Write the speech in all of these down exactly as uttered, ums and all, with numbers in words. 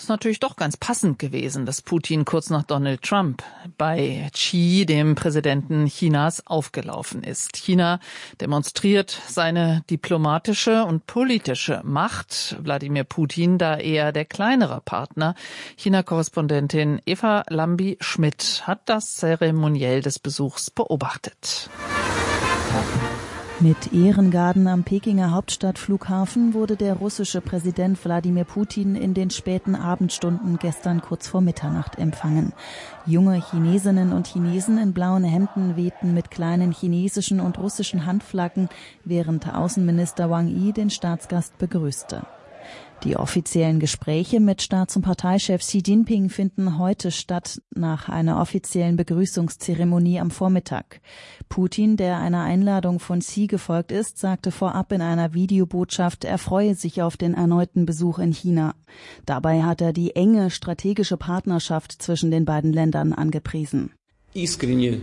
ist natürlich doch ganz passend gewesen, dass Putin kurz nach Donald Trump bei Xi, dem Präsidenten Chinas, aufgelaufen ist. China demonstriert seine diplomatische und politische Macht. Wladimir Putin da eher der kleinere Partner. China-Korrespondentin Eva Lambi-Schmidt hat das Zeremoniell des Besuchs beobachtet. Mit Ehrengarden am Pekinger Hauptstadtflughafen wurde der russische Präsident Wladimir Putin in den späten Abendstunden gestern kurz vor Mitternacht empfangen. Junge Chinesinnen und Chinesen in blauen Hemden wehten mit kleinen chinesischen und russischen Handflaggen, während Außenminister Wang Yi den Staatsgast begrüßte. Die offiziellen Gespräche mit Staats- und Parteichef Xi Jinping finden heute statt, nach einer offiziellen Begrüßungszeremonie am Vormittag. Putin, der einer Einladung von Xi gefolgt ist, sagte vorab in einer Videobotschaft, er freue sich auf den erneuten Besuch in China. Dabei hat er die enge strategische Partnerschaft zwischen den beiden Ländern angepriesen. Ich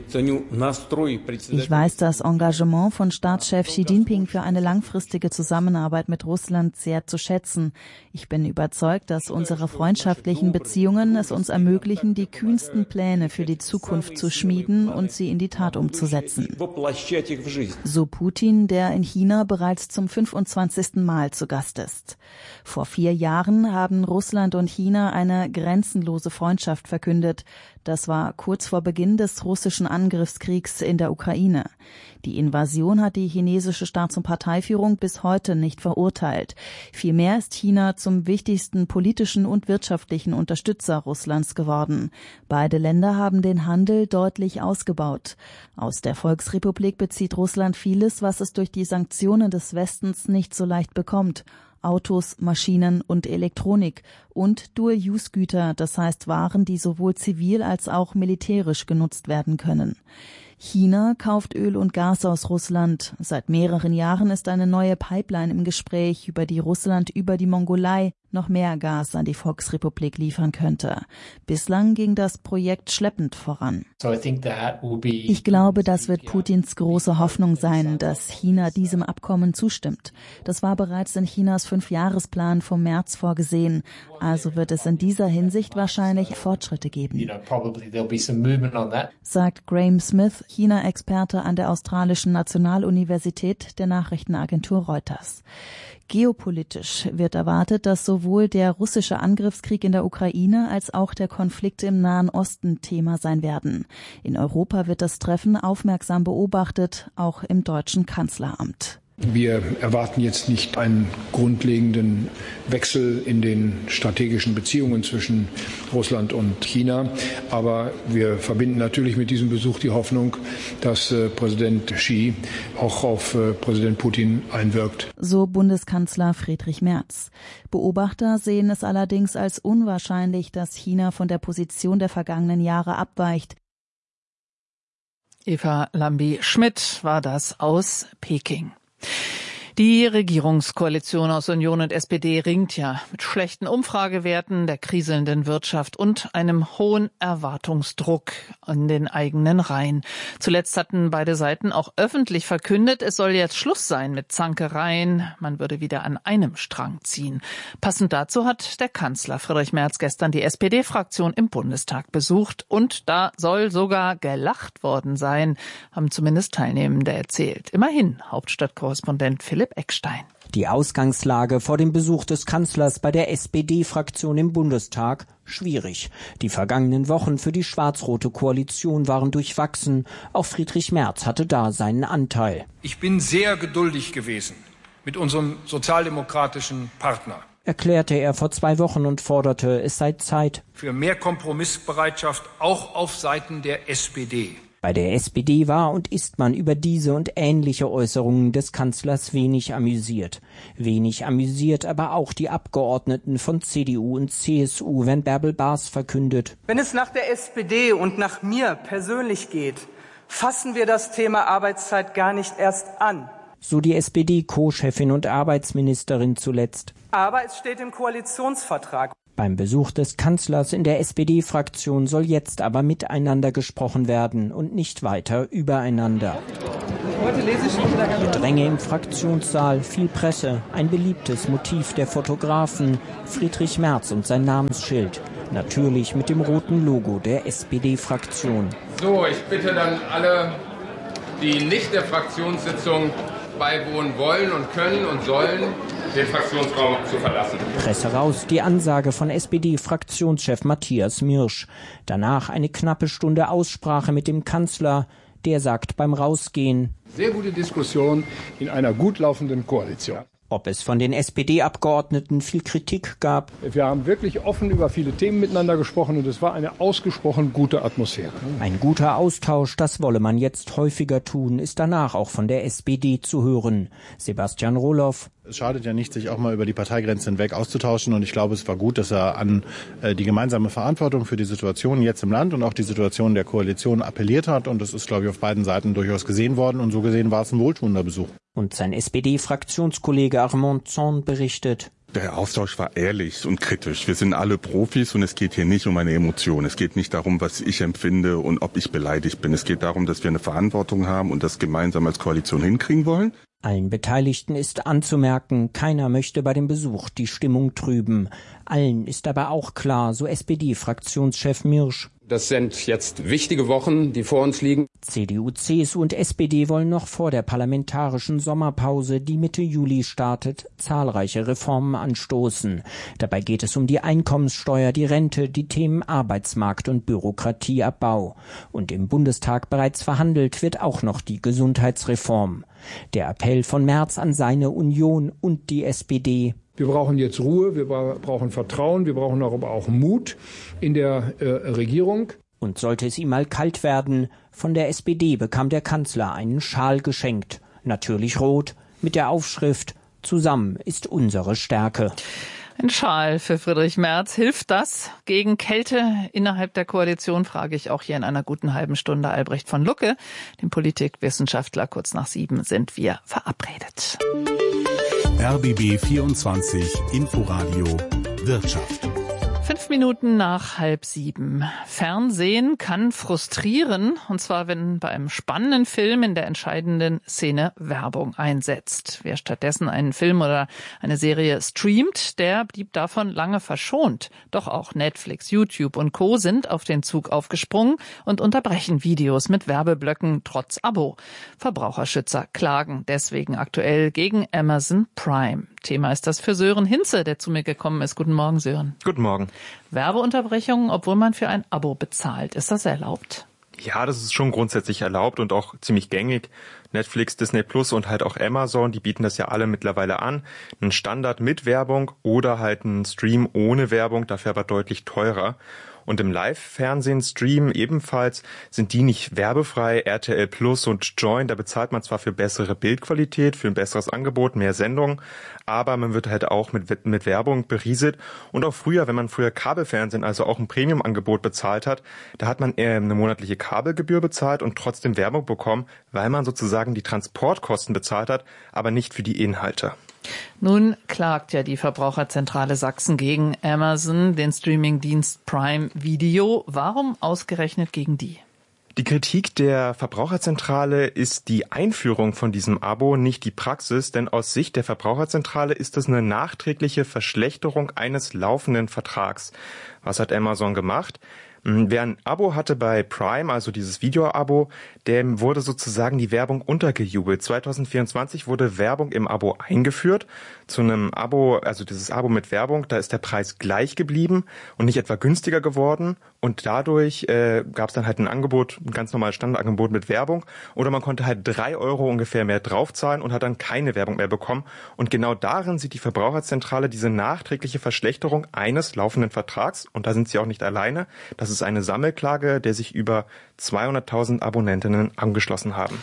weiß das Engagement von Staatschef Xi Jinping für eine langfristige Zusammenarbeit mit Russland sehr zu schätzen. Ich bin überzeugt, dass unsere freundschaftlichen Beziehungen es uns ermöglichen, die kühnsten Pläne für die Zukunft zu schmieden und sie in die Tat umzusetzen. So Putin, der in China bereits zum fünfundzwanzigsten Mal zu Gast ist. Vor vier Jahren haben Russland und China eine grenzenlose Freundschaft verkündet. Das war kurz vor Beginn des russischen Angriffskriegs in der Ukraine. Die Invasion hat die chinesische Staats- und Parteiführung bis heute nicht verurteilt. Vielmehr ist China zum wichtigsten politischen und wirtschaftlichen Unterstützer Russlands geworden. Beide Länder haben den Handel deutlich ausgebaut. Aus der Volksrepublik bezieht Russland vieles, was es durch die Sanktionen des Westens nicht so leicht bekommt. Autos, Maschinen und Elektronik und Dual-Use-Güter, das heißt Waren, die sowohl zivil als auch militärisch genutzt werden können. China kauft Öl und Gas aus Russland. Seit mehreren Jahren ist eine neue Pipeline im Gespräch, über die Russland über die Mongolei noch mehr Gas an die Volksrepublik liefern könnte. Bislang ging das Projekt schleppend voran. Ich glaube, das wird Putins große Hoffnung sein, dass China diesem Abkommen zustimmt. Das war bereits in Chinas Fünfjahresplan vom März vorgesehen. Also wird es in dieser Hinsicht wahrscheinlich Fortschritte geben, sagt Graham Smith, China-Experte an der australischen Nationaluniversität der Nachrichtenagentur Reuters. Geopolitisch wird erwartet, dass sowohl der russische Angriffskrieg in der Ukraine als auch der Konflikt im Nahen Osten Thema sein werden. In Europa wird das Treffen aufmerksam beobachtet, auch im deutschen Kanzleramt. Wir erwarten jetzt nicht einen grundlegenden Wechsel in den strategischen Beziehungen zwischen Russland und China. Aber wir verbinden natürlich mit diesem Besuch die Hoffnung, dass äh, Präsident Xi auch auf äh, Präsident Putin einwirkt. So Bundeskanzler Friedrich Merz. Beobachter sehen es allerdings als unwahrscheinlich, dass China von der Position der vergangenen Jahre abweicht. Eva Lambi-Schmidt war das aus Peking. Die Regierungskoalition aus Union und S P D ringt ja mit schlechten Umfragewerten, der kriselnden Wirtschaft und einem hohen Erwartungsdruck an den eigenen Reihen. Zuletzt hatten beide Seiten auch öffentlich verkündet, es soll jetzt Schluss sein mit Zankereien. Man würde wieder an einem Strang ziehen. Passend dazu hat der Kanzler Friedrich Merz gestern die S P D-Fraktion im Bundestag besucht. Und da soll sogar gelacht worden sein, haben zumindest Teilnehmende erzählt. Immerhin Hauptstadtkorrespondent Philipp Eckstein. Die Ausgangslage vor dem Besuch des Kanzlers bei der S P D-Fraktion im Bundestag schwierig. Die vergangenen Wochen für die schwarz-rote Koalition waren durchwachsen. Auch Friedrich Merz hatte da seinen Anteil. Ich bin sehr geduldig gewesen mit unserem sozialdemokratischen Partner, erklärte er vor zwei Wochen und forderte, es sei Zeit für mehr Kompromissbereitschaft auch auf Seiten der S P D. Bei der S P D war und ist man über diese und ähnliche Äußerungen des Kanzlers wenig amüsiert. Wenig amüsiert aber auch die Abgeordneten von C D U und C S U, wenn Bärbel Baas verkündet: Wenn es nach der S P D und nach mir persönlich geht, fassen wir das Thema Arbeitszeit gar nicht erst an. So die S P D-Co-Chefin und Arbeitsministerin zuletzt. Aber es steht im Koalitionsvertrag. Beim Besuch des Kanzlers in der S P D-Fraktion soll jetzt aber miteinander gesprochen werden und nicht weiter übereinander. Gedränge im Fraktionssaal, viel Presse, ein beliebtes Motiv der Fotografen, Friedrich Merz und sein Namensschild. Natürlich mit dem roten Logo der S P D-Fraktion. So, ich bitte dann alle, die nicht der Fraktionssitzung beiwohnen wollen und können und sollen, den Fraktionsraum zu verlassen. Presse raus, die Ansage von S P D-Fraktionschef Matthias Mirsch. Danach eine knappe Stunde Aussprache mit dem Kanzler. Der sagt beim Rausgehen: Sehr gute Diskussion in einer gut laufenden Koalition. Ob es von den S P D-Abgeordneten viel Kritik gab? Wir haben wirklich offen über viele Themen miteinander gesprochen und es war eine ausgesprochen gute Atmosphäre. Ein guter Austausch, das wolle man jetzt häufiger tun, ist danach auch von der S P D zu hören. Sebastian Rohloff. Es schadet ja nicht, sich auch mal über die Parteigrenze hinweg auszutauschen. Und ich glaube, es war gut, dass er an äh, die gemeinsame Verantwortung für die Situation jetzt im Land und auch die Situation der Koalition appelliert hat. Und das ist, glaube ich, auf beiden Seiten durchaus gesehen worden. Und so gesehen war es ein wohltuender Besuch. Und sein S P D-Fraktionskollege Armand Zorn berichtet: Der Austausch war ehrlich und kritisch. Wir sind alle Profis und es geht hier nicht um eine Emotion. Es geht nicht darum, was ich empfinde und ob ich beleidigt bin. Es geht darum, dass wir eine Verantwortung haben und das gemeinsam als Koalition hinkriegen wollen. Allen Beteiligten ist anzumerken, keiner möchte bei dem Besuch die Stimmung trüben. Allen ist aber auch klar, so S P D-Fraktionschef Mirsch: Das sind jetzt wichtige Wochen, die vor uns liegen. C D U, C S U und S P D wollen noch vor der parlamentarischen Sommerpause, die Mitte Juli startet, zahlreiche Reformen anstoßen. Dabei geht es um die Einkommenssteuer, die Rente, die Themen Arbeitsmarkt und Bürokratieabbau. Und im Bundestag bereits verhandelt wird auch noch die Gesundheitsreform. Der Appell von Merz an seine Union und die S P D: Wir brauchen jetzt Ruhe, wir brauchen Vertrauen, wir brauchen aber auch Mut in der äh, Regierung. Und sollte es ihm mal kalt werden, von der S P D bekam der Kanzler einen Schal geschenkt. Natürlich rot, mit der Aufschrift: Zusammen ist unsere Stärke. Ein Schal für Friedrich Merz. Hilft das gegen Kälte innerhalb der Koalition, frage ich auch hier in einer guten halben Stunde Albrecht von Lucke, den Politikwissenschaftler. Kurz nach sieben sind wir verabredet. R B B vierundzwanzig Inforadio Wirtschaft. Fünf Minuten nach halb sieben. Fernsehen kann frustrieren, und zwar, wenn bei einem spannenden Film in der entscheidenden Szene Werbung einsetzt. Wer stattdessen einen Film oder eine Serie streamt, der blieb davon lange verschont. Doch auch Netflix, YouTube und Co. sind auf den Zug aufgesprungen und unterbrechen Videos mit Werbeblöcken trotz Abo. Verbraucherschützer klagen deswegen aktuell gegen Amazon Prime. Thema ist das für Sören Hinze, der zu mir gekommen ist. Guten Morgen, Sören. Guten Morgen. Werbeunterbrechungen, obwohl man für ein Abo bezahlt. Ist das erlaubt? Ja, das ist schon grundsätzlich erlaubt und auch ziemlich gängig. Netflix, Disney Plus und halt auch Amazon, die bieten das ja alle mittlerweile an. Ein Standard mit Werbung oder halt ein Stream ohne Werbung, dafür aber deutlich teurer. Und im Live-Fernsehen, Stream ebenfalls, sind die nicht werbefrei. R T L Plus und Join, da bezahlt man zwar für bessere Bildqualität, für ein besseres Angebot, mehr Sendungen, aber man wird halt auch mit, mit Werbung berieselt. Und auch früher, wenn man früher Kabelfernsehen, also auch ein Premium-Angebot bezahlt hat, da hat man eher eine monatliche Kabelgebühr bezahlt und trotzdem Werbung bekommen, weil man sozusagen die Transportkosten bezahlt hat, aber nicht für die Inhalte. Nun klagt ja die Verbraucherzentrale Sachsen gegen Amazon, den Streamingdienst Prime Video. Warum ausgerechnet gegen die? Die Kritik der Verbraucherzentrale ist die Einführung von diesem Abo, nicht die Praxis, denn aus Sicht der Verbraucherzentrale ist es eine nachträgliche Verschlechterung eines laufenden Vertrags. Was hat Amazon gemacht? Wer ein Abo hatte bei Prime, also dieses Video-Abo, dem wurde sozusagen die Werbung untergejubelt. zwanzig vierundzwanzig wurde Werbung im Abo eingeführt. Zu einem Abo, also dieses Abo mit Werbung, da ist der Preis gleich geblieben und nicht etwa günstiger geworden. Und dadurch äh, gab es dann halt ein Angebot, ein ganz normales Standardangebot mit Werbung. Oder man konnte halt drei Euro ungefähr mehr draufzahlen und hat dann keine Werbung mehr bekommen. Und genau darin sieht die Verbraucherzentrale diese nachträgliche Verschlechterung eines laufenden Vertrags. Und da sind sie auch nicht alleine. Das ist eine Sammelklage, der sich über zweihunderttausend Abonnentinnen angeschlossen haben.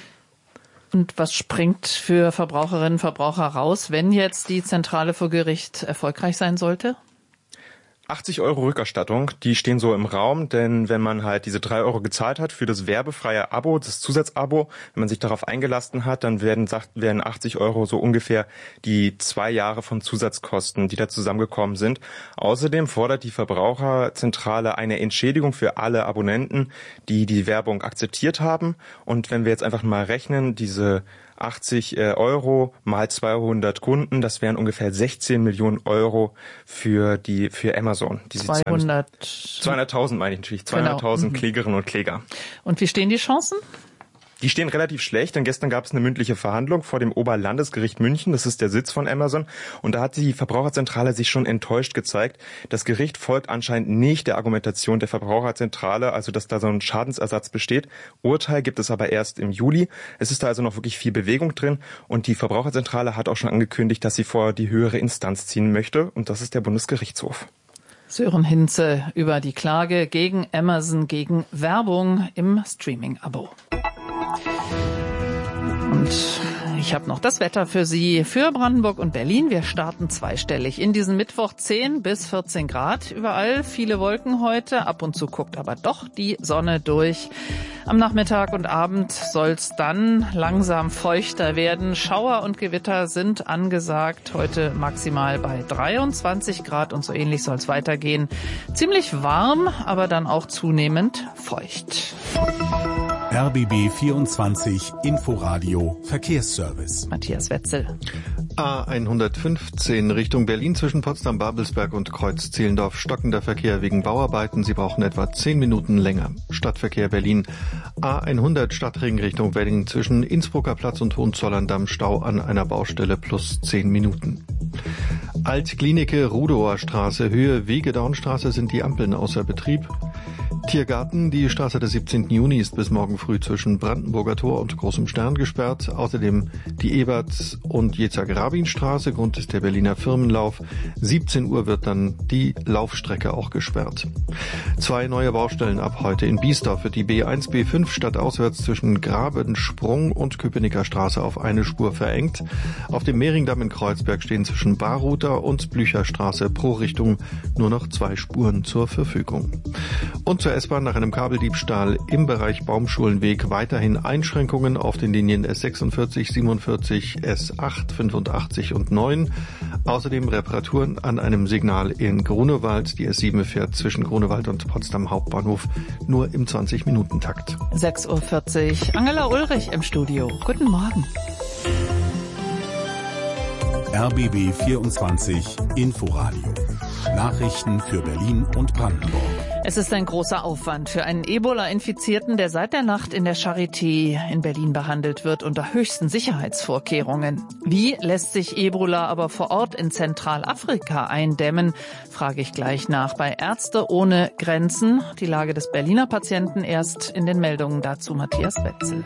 Und was springt für Verbraucherinnen und Verbraucher raus, wenn jetzt die Zentrale vor Gericht erfolgreich sein sollte? achtzig Euro Rückerstattung, die stehen so im Raum, denn wenn man halt diese drei Euro gezahlt hat für das werbefreie Abo, das Zusatzabo, wenn man sich darauf eingelassen hat, dann werden, sagt, werden achtzig Euro so ungefähr die zwei Jahre von Zusatzkosten, die da zusammengekommen sind. Außerdem fordert die Verbraucherzentrale eine Entschädigung für alle Abonnenten, die die Werbung akzeptiert haben. Und wenn wir jetzt einfach mal rechnen, diese achtzig Euro mal zweihundert Kunden, das wären ungefähr sechzehn Millionen Euro für die für Amazon. Die zweihundert zweihunderttausend meine ich natürlich, zweihunderttausend genau. Klägerinnen und Kläger. Und wie stehen die Chancen? Die stehen relativ schlecht, denn gestern gab es eine mündliche Verhandlung vor dem Oberlandesgericht München, das ist der Sitz von Amazon, und da hat die Verbraucherzentrale sich schon enttäuscht gezeigt. Das Gericht folgt anscheinend nicht der Argumentation der Verbraucherzentrale, also dass da so ein Schadensersatz besteht. Urteil gibt es aber erst im Juli. Es ist da also noch wirklich viel Bewegung drin, und die Verbraucherzentrale hat auch schon angekündigt, dass sie vor die höhere Instanz ziehen möchte, und das ist der Bundesgerichtshof. Sören Hinze über die Klage gegen Amazon gegen Werbung im Streaming-Abo. Und ich habe noch das Wetter für Sie, für Brandenburg und Berlin. Wir starten zweistellig in diesen Mittwoch, zehn bis vierzehn Grad. Überall viele Wolken heute, ab und zu guckt aber doch die Sonne durch. Am Nachmittag und Abend soll es dann langsam feuchter werden. Schauer und Gewitter sind angesagt. Heute maximal bei dreiundzwanzig Grad und so ähnlich soll es weitergehen. Ziemlich warm, aber dann auch zunehmend feucht. R B B vierundzwanzig Inforadio Verkehrsservice. Matthias Wetzel. A hundertfünfzehn Richtung Berlin zwischen Potsdam, Babelsberg und Kreuz-Zehlendorf. Stockender Verkehr wegen Bauarbeiten. Sie brauchen etwa zehn Minuten länger. Stadtverkehr Berlin. A hundert Stadtring Richtung Wedding zwischen Innsbrucker Platz und Hohenzollern-Damm. Stau an einer Baustelle plus zehn Minuten. Altklinike Rudower Straße, Höhe Wegedornstraße sind die Ampeln außer Betrieb. Tiergarten, die Straße des siebzehnten Juni ist bis morgen früh zwischen Brandenburger Tor und Großem Stern gesperrt. Außerdem die Ebert- und Jezer-Grabin-Straße, Grund ist der Berliner Firmenlauf. siebzehn Uhr wird dann die Laufstrecke auch gesperrt. Zwei neue Baustellen ab heute. In Biesdorf wird die B eins B fünf stadtauswärts zwischen Grabensprung und Köpenicker Straße auf eine Spur verengt. Auf dem Mehringdamm in Kreuzberg stehen zwischen Barruther und Blücherstraße pro Richtung nur noch zwei Spuren zur Verfügung. Und zur S-Bahn nach einem Kabeldiebstahl im Bereich Baumschulenweg weiterhin Einschränkungen auf den Linien S sechsundvierzig, siebenundvierzig, S acht, fünfundachtzig und neun. Außerdem Reparaturen an einem Signal in Grunewald. Die S sieben fährt zwischen Grunewald und Potsdam Hauptbahnhof nur im zwanzig-Minuten-Takt. sechs Uhr vierzig. Angela Ulrich im Studio. Guten Morgen. R B B vierundzwanzig Inforadio. Nachrichten für Berlin und Brandenburg. Es ist ein großer Aufwand für einen Ebola-Infizierten, der seit der Nacht in der Charité in Berlin behandelt wird unter höchsten Sicherheitsvorkehrungen. Wie lässt sich Ebola aber vor Ort in Zentralafrika eindämmen, frage ich gleich nach bei Ärzte ohne Grenzen. Die Lage des Berliner Patienten erst in den Meldungen dazu Matthias Wetzel.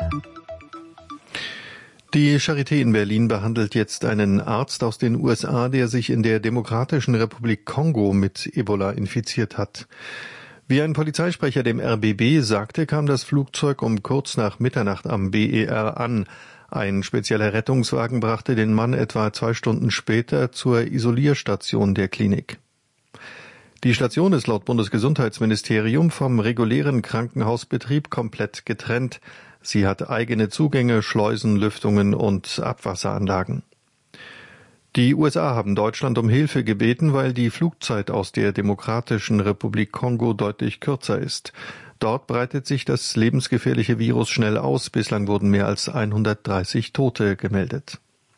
Die Charité in Berlin behandelt jetzt einen Arzt aus den U S A, der sich in der Demokratischen Republik Kongo mit Ebola infiziert hat. Wie ein Polizeisprecher dem R B B sagte, kam das Flugzeug um kurz nach Mitternacht am B E R an. Ein spezieller Rettungswagen brachte den Mann etwa zwei Stunden später zur Isolierstation der Klinik. Die Station ist laut Bundesgesundheitsministerium vom regulären Krankenhausbetrieb komplett getrennt. Sie hat eigene Zugänge, Schleusen, Lüftungen und Abwasseranlagen. Die U S A haben Deutschland um Hilfe gebeten, weil die Flugzeit aus der Demokratischen Republik Kongo deutlich kürzer ist. Dort breitet sich das lebensgefährliche Virus schnell aus. Bislang wurden mehr als hundertdreißig Tote gemeldet.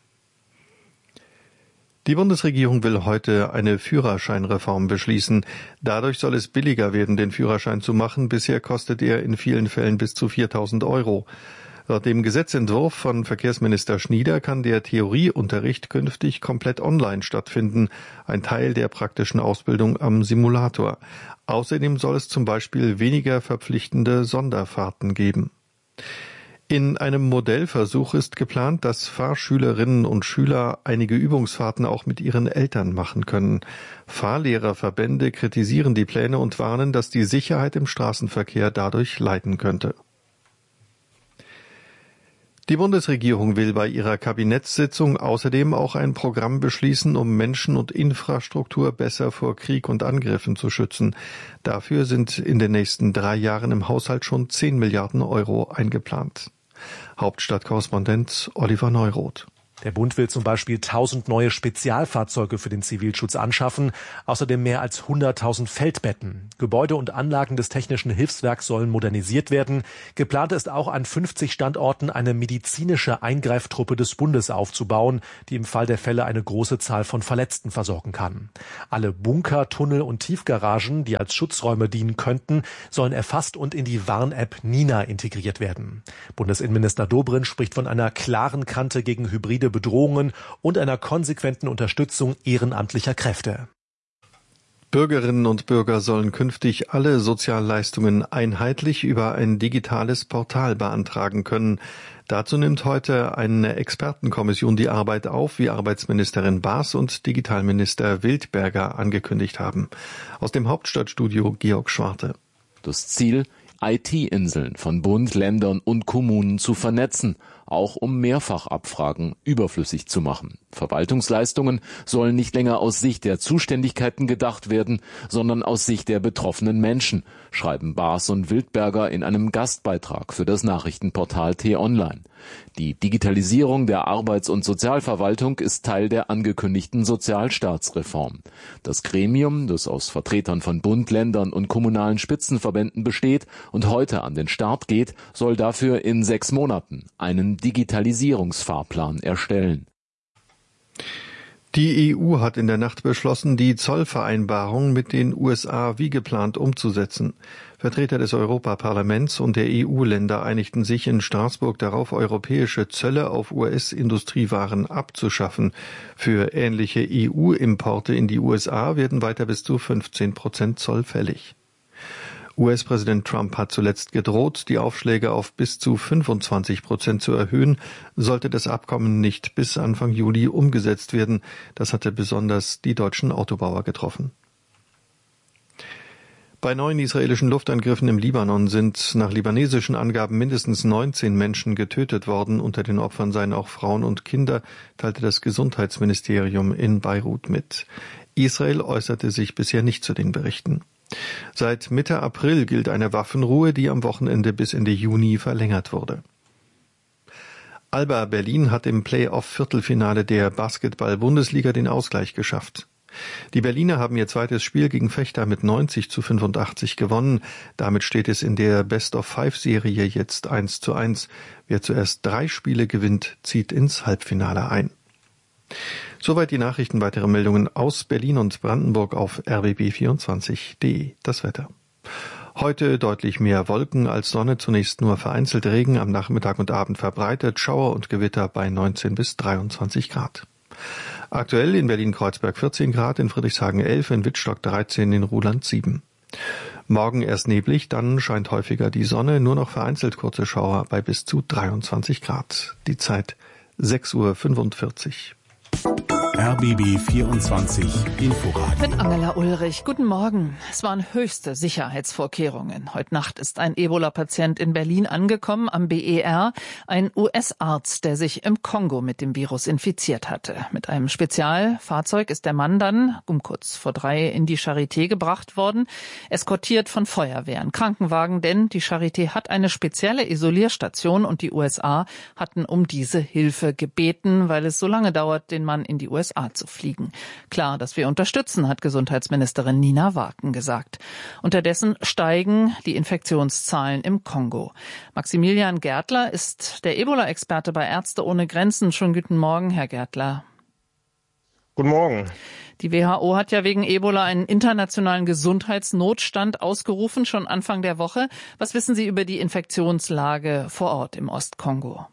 Die Bundesregierung will heute eine Führerscheinreform beschließen. Dadurch soll es billiger werden, den Führerschein zu machen. Bisher kostet er in vielen Fällen bis zu viertausend Euro. Laut dem Gesetzentwurf von Verkehrsminister Schnieder kann der Theorieunterricht künftig komplett online stattfinden, ein Teil der praktischen Ausbildung am Simulator. Außerdem soll es zum Beispiel weniger verpflichtende Sonderfahrten geben. In einem Modellversuch ist geplant, dass Fahrschülerinnen und Schüler einige Übungsfahrten auch mit ihren Eltern machen können. Fahrlehrerverbände kritisieren die Pläne und warnen, dass die Sicherheit im Straßenverkehr dadurch leiden könnte. Die Bundesregierung will bei ihrer Kabinettssitzung außerdem auch ein Programm beschließen, um Menschen und Infrastruktur besser vor Krieg und Angriffen zu schützen. Dafür sind in den nächsten drei Jahren im Haushalt schon zehn Milliarden Euro eingeplant. Hauptstadtkorrespondent Oliver Neuroth. Der Bund will zum Beispiel tausend neue Spezialfahrzeuge für den Zivilschutz anschaffen, außerdem mehr als hunderttausend Feldbetten. Gebäude und Anlagen des Technischen Hilfswerks sollen modernisiert werden. Geplant ist auch, an fünfzig Standorten eine medizinische Eingreiftruppe des Bundes aufzubauen, die im Fall der Fälle eine große Zahl von Verletzten versorgen kann. Alle Bunker, Tunnel und Tiefgaragen, die als Schutzräume dienen könnten, sollen erfasst und in die Warn-App Nina integriert werden. Bundesinnenminister Dobrindt spricht von einer klaren Kante gegen hybride Bedrohungen und einer konsequenten Unterstützung ehrenamtlicher Kräfte. Bürgerinnen und Bürger sollen künftig alle Sozialleistungen einheitlich über ein digitales Portal beantragen können. Dazu nimmt heute eine Expertenkommission die Arbeit auf, wie Arbeitsministerin Baas und Digitalminister Wildberger angekündigt haben. Aus dem Hauptstadtstudio Georg Schwarte. Das Ziel: I T-Inseln von Bund, Ländern und Kommunen zu vernetzen, auch um Mehrfachabfragen überflüssig zu machen. Verwaltungsleistungen sollen nicht länger aus Sicht der Zuständigkeiten gedacht werden, sondern aus Sicht der betroffenen Menschen, schreiben Baas und Wildberger in einem Gastbeitrag für das Nachrichtenportal T-Online. Die Digitalisierung der Arbeits- und Sozialverwaltung ist Teil der angekündigten Sozialstaatsreform. Das Gremium, das aus Vertretern von Bund, Ländern und kommunalen Spitzenverbänden besteht und heute an den Start geht, soll dafür in sechs Monaten einen Digitalisierungsfahrplan erstellen. Die E U hat in der Nacht beschlossen, die Zollvereinbarung mit den U S A wie geplant umzusetzen. Vertreter des Europaparlaments und der E U-Länder einigten sich in Straßburg darauf, europäische Zölle auf U S-Industriewaren abzuschaffen. Für ähnliche E U-Importe in die U S A werden weiter bis zu fünfzehn Prozent Zoll fällig. U S-Präsident Trump hat zuletzt gedroht, die Aufschläge auf bis zu fünfundzwanzig Prozent zu erhöhen, sollte das Abkommen nicht bis Anfang Juli umgesetzt werden. Das hatte besonders die deutschen Autobauer getroffen. Bei neuen israelischen Luftangriffen im Libanon sind nach libanesischen Angaben mindestens neunzehn Menschen getötet worden. Unter den Opfern seien auch Frauen und Kinder, teilte das Gesundheitsministerium in Beirut mit. Israel äußerte sich bisher nicht zu den Berichten. Seit Mitte April gilt eine Waffenruhe, die am Wochenende bis Ende Juni verlängert wurde. Alba Berlin hat im Play-off-Viertelfinale der Basketball-Bundesliga den Ausgleich geschafft. Die Berliner haben ihr zweites Spiel gegen Vechta mit neunzig zu fünfundachtzig gewonnen. Damit steht es in der Best-of-Five-Serie jetzt eins zu eins. Wer zuerst drei Spiele gewinnt, zieht ins Halbfinale ein. Soweit die Nachrichten. Weitere Meldungen aus Berlin und Brandenburg auf r b b vierundzwanzig punkt d e. Das Wetter. Heute deutlich mehr Wolken als Sonne, zunächst nur vereinzelt Regen, am Nachmittag und Abend verbreitet, Schauer und Gewitter bei neunzehn bis dreiundzwanzig Grad. Aktuell in Berlin-Kreuzberg vierzehn Grad, in Friedrichshagen elf, in Wittstock dreizehn, in Ruhland sieben. Morgen erst neblig, dann scheint häufiger die Sonne, nur noch vereinzelt kurze Schauer bei bis zu dreiundzwanzig Grad. Die Zeit sechs Uhr fünfundvierzig. R B B vierundzwanzig Inforadio. Mit Angela Ulrich. Guten Morgen. Es waren höchste Sicherheitsvorkehrungen. Heute Nacht ist ein Ebola-Patient in Berlin angekommen, am B E R. Ein U S-Arzt, der sich im Kongo mit dem Virus infiziert hatte. Mit einem Spezialfahrzeug ist der Mann dann um kurz vor drei in die Charité gebracht worden, eskortiert von Feuerwehren, Krankenwagen, denn die Charité hat eine spezielle Isolierstation und die U S A hatten um diese Hilfe gebeten, weil es so lange dauert, den Mann in die U S A zu fliegen. Klar, dass wir unterstützen, hat Gesundheitsministerin Nina Waken gesagt. Unterdessen steigen die Infektionszahlen im Kongo. Maximilian Gärtler ist der Ebola-Experte bei Ärzte ohne Grenzen. Schönen guten Morgen, Herr Gärtler. Guten Morgen. Die W H O hat ja wegen Ebola einen internationalen Gesundheitsnotstand ausgerufen, schon Anfang der Woche. Was wissen Sie über die Infektionslage vor Ort im Ostkongo?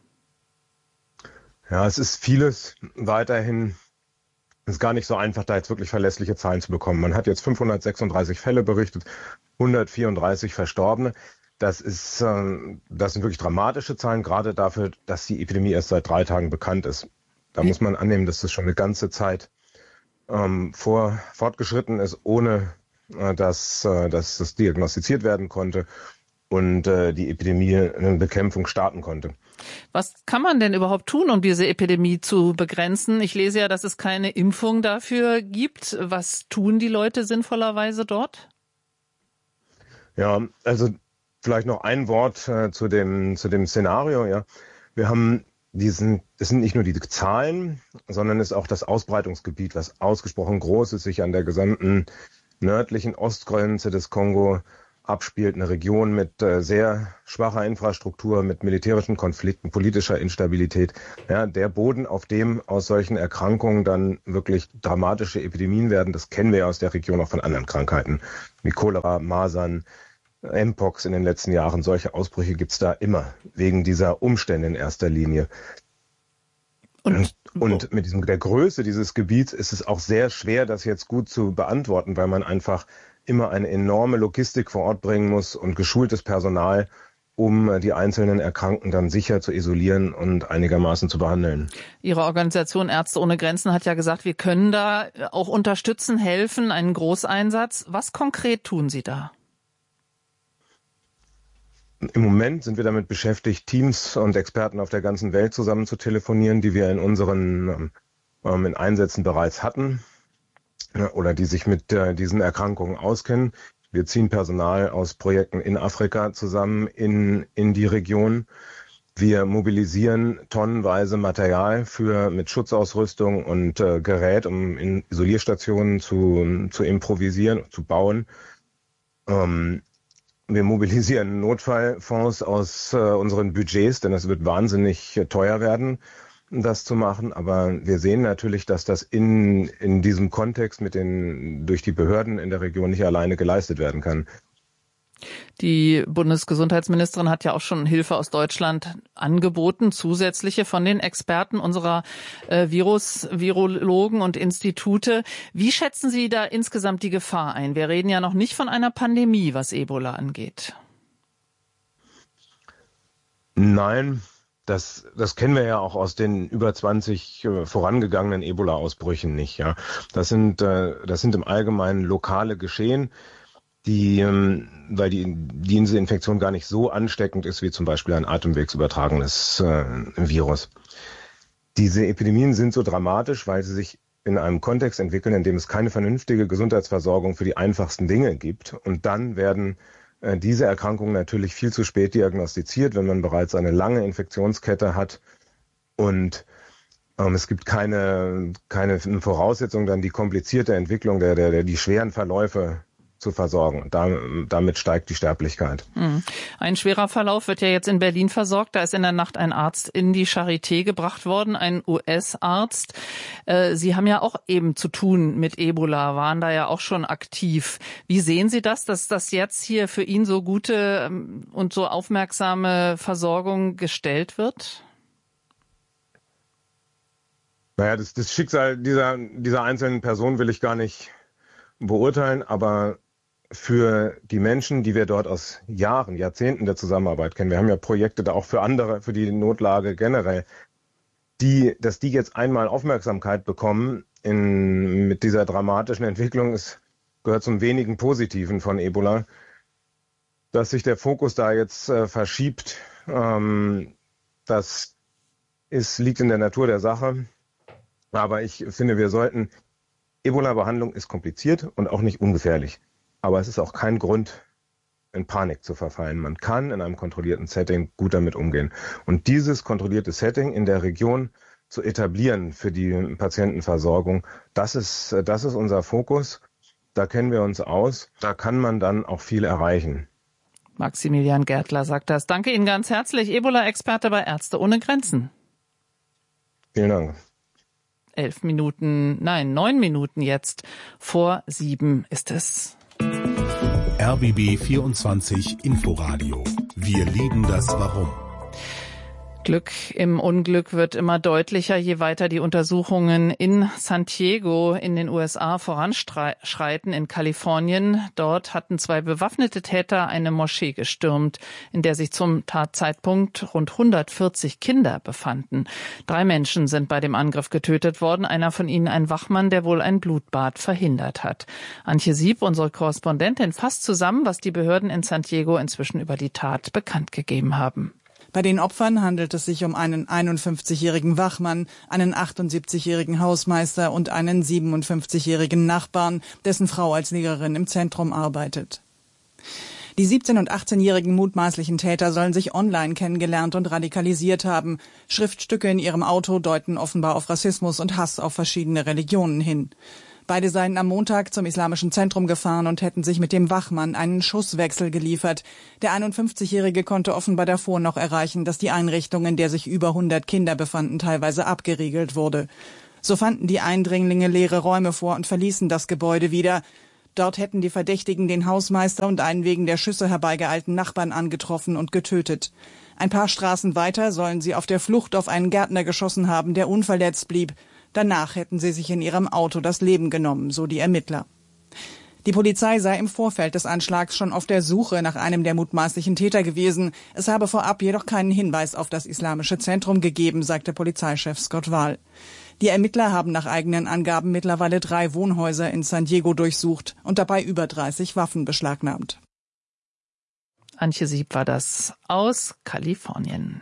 Ja, es ist vieles weiterhin. Es ist gar nicht so einfach, da jetzt wirklich verlässliche Zahlen zu bekommen. Man hat jetzt fünfhundertsechsunddreißig Fälle berichtet, hundertvierunddreißig Verstorbene. Das ist, äh, das sind wirklich dramatische Zahlen, gerade dafür, dass die Epidemie erst seit drei Tagen bekannt ist. Da muss man annehmen, dass das schon eine ganze Zeit ähm, vor, fortgeschritten ist, ohne äh, dass, äh, dass das diagnostiziert werden konnte. und äh, die Epidemiebekämpfung starten konnte. Was kann man denn überhaupt tun, um diese Epidemie zu begrenzen? Ich lese ja, dass es keine Impfung dafür gibt. Was tun die Leute sinnvollerweise dort? Ja, also vielleicht noch ein Wort äh, zu dem zu dem Szenario. Ja, wir haben diesen. Es sind nicht nur die Zahlen, sondern es ist auch das Ausbreitungsgebiet, was ausgesprochen groß ist, sich an der gesamten nördlichen Ostgrenze des Kongo abspielt, eine Region mit äh, sehr schwacher Infrastruktur, mit militärischen Konflikten, politischer Instabilität. Ja, der Boden, auf dem aus solchen Erkrankungen dann wirklich dramatische Epidemien werden, das kennen wir ja aus der Region auch von anderen Krankheiten, wie Cholera, Masern, Mpox in den letzten Jahren. Solche Ausbrüche gibt's da immer, wegen dieser Umstände in erster Linie. Und, und mit diesem, der Größe dieses Gebiets ist es auch sehr schwer, das jetzt gut zu beantworten, weil man einfach immer eine enorme Logistik vor Ort bringen muss und geschultes Personal, um die einzelnen Erkrankten dann sicher zu isolieren und einigermaßen zu behandeln. Ihre Organisation Ärzte ohne Grenzen hat ja gesagt, wir können da auch unterstützen, helfen, einen Großeinsatz. Was konkret tun Sie da? Im Moment sind wir damit beschäftigt, Teams und Experten auf der ganzen Welt zusammen zu telefonieren, die wir in unseren ähm, in Einsätzen bereits hatten oder die sich mit äh, diesen Erkrankungen auskennen. Wir ziehen Personal aus Projekten in Afrika zusammen in in die Region. Wir mobilisieren tonnenweise Material für mit Schutzausrüstung und äh, Gerät, um in Isolierstationen zu zu improvisieren, zu bauen. Ähm, Wir mobilisieren Notfallfonds aus äh, unseren Budgets, denn es wird wahnsinnig äh, teuer werden, das zu machen. Aber wir sehen natürlich, dass das in in diesem Kontext mit den durch die Behörden in der Region nicht alleine geleistet werden kann. Die Bundesgesundheitsministerin hat ja auch schon Hilfe aus Deutschland angeboten, zusätzliche von den Experten unserer äh, Virus, Virologen und Institute. Wie schätzen Sie da insgesamt die Gefahr ein? Wir reden ja noch nicht von einer Pandemie, was Ebola angeht. Nein, das, das kennen wir ja auch aus den über zwanzig äh, vorangegangenen Ebola-Ausbrüchen nicht. Ja, das sind, äh, das sind im Allgemeinen lokale Geschehen, die, weil die, diese Infektion gar nicht so ansteckend ist wie zum Beispiel ein atemwegsübertragenes äh, Virus. Diese Epidemien sind so dramatisch, weil sie sich in einem Kontext entwickeln, in dem es keine vernünftige Gesundheitsversorgung für die einfachsten Dinge gibt. Und dann werden äh, diese Erkrankungen natürlich viel zu spät diagnostiziert, wenn man bereits eine lange Infektionskette hat. Und ähm, es gibt keine, keine Voraussetzung, dann die komplizierte Entwicklung der, der, der die schweren Verläufe zu versorgen. Da, damit steigt die Sterblichkeit. Ein schwerer Verlauf wird ja jetzt in Berlin versorgt. Da ist in der Nacht ein Arzt in die Charité gebracht worden, ein U S-Arzt. Sie haben ja auch eben zu tun mit Ebola, waren da ja auch schon aktiv. Wie sehen Sie das, dass das jetzt hier für ihn so gute und so aufmerksame Versorgung gestellt wird? Naja, das, das Schicksal dieser, dieser einzelnen Person will ich gar nicht beurteilen, aber für die Menschen, die wir dort aus Jahren, Jahrzehnten der Zusammenarbeit kennen, wir haben ja Projekte da auch für andere, für die Notlage generell, die, dass die jetzt einmal Aufmerksamkeit bekommen in, mit dieser dramatischen Entwicklung, es gehört zum wenigen Positiven von Ebola, dass sich der Fokus da jetzt äh, verschiebt, ähm, das ist, liegt in der Natur der Sache, aber ich finde, wir sollten, Ebola-Behandlung ist kompliziert und auch nicht ungefährlich. Aber es ist auch kein Grund, in Panik zu verfallen. Man kann in einem kontrollierten Setting gut damit umgehen. Und dieses kontrollierte Setting in der Region zu etablieren für die Patientenversorgung, das ist, das ist unser Fokus. Da kennen wir uns aus. Da kann man dann auch viel erreichen. Maximilian Gärtler sagt das. Danke Ihnen ganz herzlich. Ebola-Experte bei Ärzte ohne Grenzen. Vielen Dank. Elf Minuten, nein, neun Minuten jetzt vor sieben ist es. R B B vierundzwanzig Inforadio. Wir lieben das Warum. Glück im Unglück wird immer deutlicher, je weiter die Untersuchungen in San Diego in den U S A voranschreiten, in Kalifornien. Dort hatten zwei bewaffnete Täter eine Moschee gestürmt, in der sich zum Tatzeitpunkt rund hundertvierzig Kinder befanden. Drei Menschen sind bei dem Angriff getötet worden, einer von ihnen ein Wachmann, der wohl ein Blutbad verhindert hat. Antje Sieb, unsere Korrespondentin, fasst zusammen, was die Behörden in San Diego inzwischen über die Tat bekannt gegeben haben. Bei den Opfern handelt es sich um einen einundfünfzigjährigen Wachmann, einen achtundsiebzigjährigen Hausmeister und einen siebenundfünfzigjährigen Nachbarn, dessen Frau als Lehrerin im Zentrum arbeitet. Die siebzehn- und achtzehnjährigen mutmaßlichen Täter sollen sich online kennengelernt und radikalisiert haben. Schriftstücke in ihrem Auto deuten offenbar auf Rassismus und Hass auf verschiedene Religionen hin. Beide seien am Montag zum Islamischen Zentrum gefahren und hätten sich mit dem Wachmann einen Schusswechsel geliefert. Der einundfünfzigjährige konnte offenbar davor noch erreichen, dass die Einrichtung, in der sich über hundert Kinder befanden, teilweise abgeriegelt wurde. So fanden die Eindringlinge leere Räume vor und verließen das Gebäude wieder. Dort hätten die Verdächtigen den Hausmeister und einen wegen der Schüsse herbeigeeilten Nachbarn angetroffen und getötet. Ein paar Straßen weiter sollen sie auf der Flucht auf einen Gärtner geschossen haben, der unverletzt blieb. Danach hätten sie sich in ihrem Auto das Leben genommen, so die Ermittler. Die Polizei sei im Vorfeld des Anschlags schon auf der Suche nach einem der mutmaßlichen Täter gewesen. Es habe vorab jedoch keinen Hinweis auf das Islamische Zentrum gegeben, sagte Polizeichef Scott Wahl. Die Ermittler haben nach eigenen Angaben mittlerweile drei Wohnhäuser in San Diego durchsucht und dabei über dreißig Waffen beschlagnahmt. Antje Sieb war das aus Kalifornien.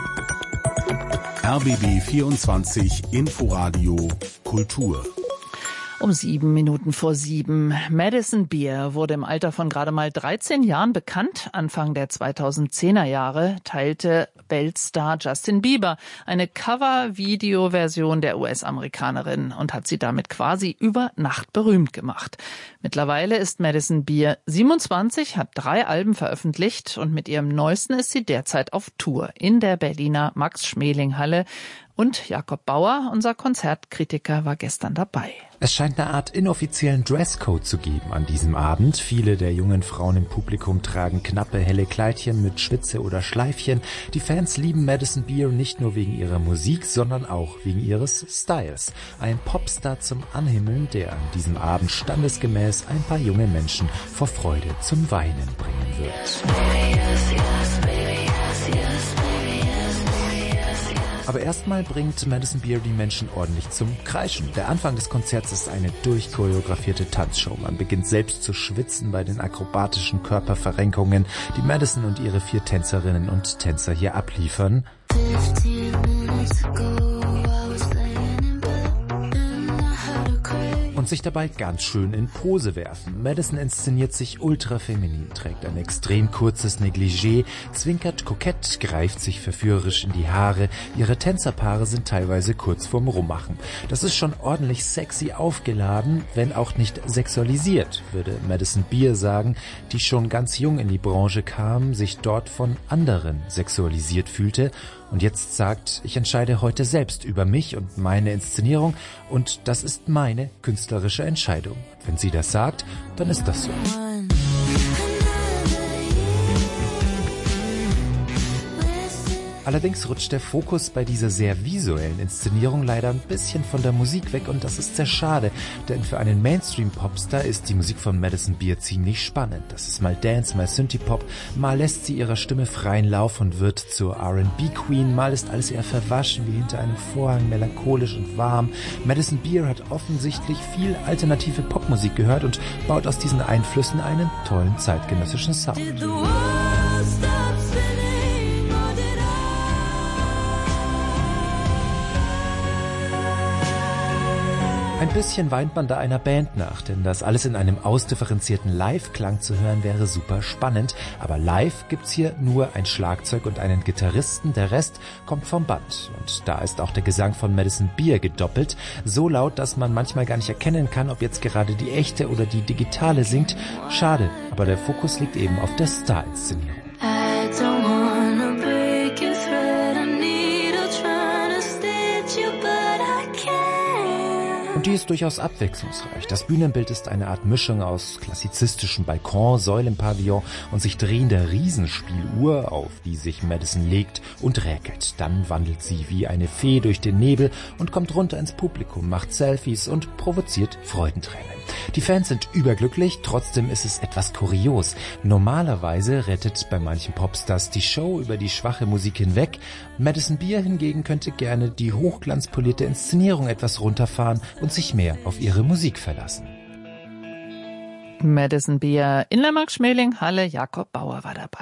R B B vierundzwanzig Inforadio Kultur. Um sieben Minuten vor sieben. Madison Beer wurde im Alter von gerade mal dreizehn Jahren bekannt. Anfang der zweitausendzehner Jahre teilte Weltstar Justin Bieber eine Cover-Video-Version der U S-Amerikanerin und hat sie damit quasi über Nacht berühmt gemacht. Mittlerweile ist Madison Beer siebenundzwanzig, hat drei Alben veröffentlicht und mit ihrem neuesten ist sie derzeit auf Tour in der Berliner Max-Schmeling-Halle. Und Jakob Bauer, unser Konzertkritiker, war gestern dabei. Es scheint eine Art inoffiziellen Dresscode zu geben an diesem Abend. Viele der jungen Frauen im Publikum tragen knappe, helle Kleidchen mit Spitze oder Schleifchen. Die Fans lieben Madison Beer nicht nur wegen ihrer Musik, sondern auch wegen ihres Styles. Ein Popstar zum Anhimmeln, der an diesem Abend standesgemäß ein paar junge Menschen vor Freude zum Weinen bringen wird. Aber erstmal bringt Madison Beer die Menschen ordentlich zum Kreischen. Der Anfang des Konzerts ist eine durchchoreografierte Tanzshow. Man beginnt selbst zu schwitzen bei den akrobatischen Körperverrenkungen, die Madison und ihre vier Tänzerinnen und Tänzer hier abliefern. Und sich dabei ganz schön in Pose werfen. Madison inszeniert sich ultra feminin, trägt ein extrem kurzes Negligé, zwinkert kokett, greift sich verführerisch in die Haare. Ihre Tänzerpaare sind teilweise kurz vorm Rummachen. Das ist schon ordentlich sexy aufgeladen, wenn auch nicht sexualisiert, würde Madison Beer sagen, die schon ganz jung in die Branche kam, sich dort von anderen sexualisiert fühlte und jetzt sagt, ich entscheide heute selbst über mich und meine Inszenierung und das ist meine künstlerische Entscheidung. Wenn sie das sagt, dann ist das so. Allerdings rutscht der Fokus bei dieser sehr visuellen Inszenierung leider ein bisschen von der Musik weg und das ist sehr schade, denn für einen Mainstream-Popstar ist die Musik von Madison Beer ziemlich spannend. Das ist mal Dance, mal Synthie-Pop, mal lässt sie ihrer Stimme freien Lauf und wird zur R and B-Queen, mal ist alles eher verwaschen wie hinter einem Vorhang, melancholisch und warm. Madison Beer hat offensichtlich viel alternative Popmusik gehört und baut aus diesen Einflüssen einen tollen zeitgenössischen Sound. Ein bisschen weint man da einer Band nach, denn das alles in einem ausdifferenzierten Live-Klang zu hören wäre super spannend. Aber live gibt's hier nur ein Schlagzeug und einen Gitarristen, der Rest kommt vom Band. Und da ist auch der Gesang von Madison Beer gedoppelt, so laut, dass man manchmal gar nicht erkennen kann, ob jetzt gerade die echte oder die digitale singt. Schade, aber der Fokus liegt eben auf der Star-Inszenierung. Und die ist durchaus abwechslungsreich. Das Bühnenbild ist eine Art Mischung aus klassizistischem Balkon, Säulenpavillon und sich drehender Riesenspieluhr, auf die sich Madison legt und räkelt. Dann wandelt sie wie eine Fee durch den Nebel und kommt runter ins Publikum, macht Selfies und provoziert Freudentränen. Die Fans sind überglücklich, trotzdem ist es etwas kurios. Normalerweise rettet bei manchen Popstars die Show über die schwache Musik hinweg. Madison Beer hingegen könnte gerne die hochglanzpolierte Inszenierung etwas runterfahren und sich mehr auf ihre Musik verlassen. Madison Beer, Inlermark, Schmeling, Halle, Jakob Bauer war dabei.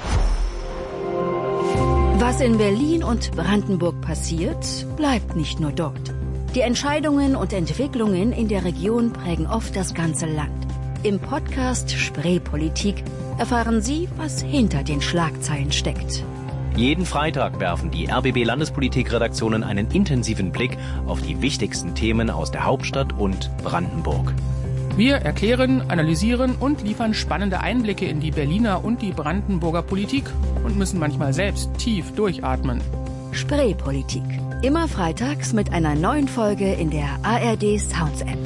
Was in Berlin und Brandenburg passiert, bleibt nicht nur dort. Die Entscheidungen und Entwicklungen in der Region prägen oft das ganze Land. Im Podcast Spreepolitik erfahren Sie, was hinter den Schlagzeilen steckt. Jeden Freitag werfen die R B B-Landespolitik-Redaktionen einen intensiven Blick auf die wichtigsten Themen aus der Hauptstadt und Brandenburg. Wir erklären, analysieren und liefern spannende Einblicke in die Berliner und die Brandenburger Politik und müssen manchmal selbst tief durchatmen. Spreepolitik. Immer freitags mit einer neuen Folge in der A R D Sounds App.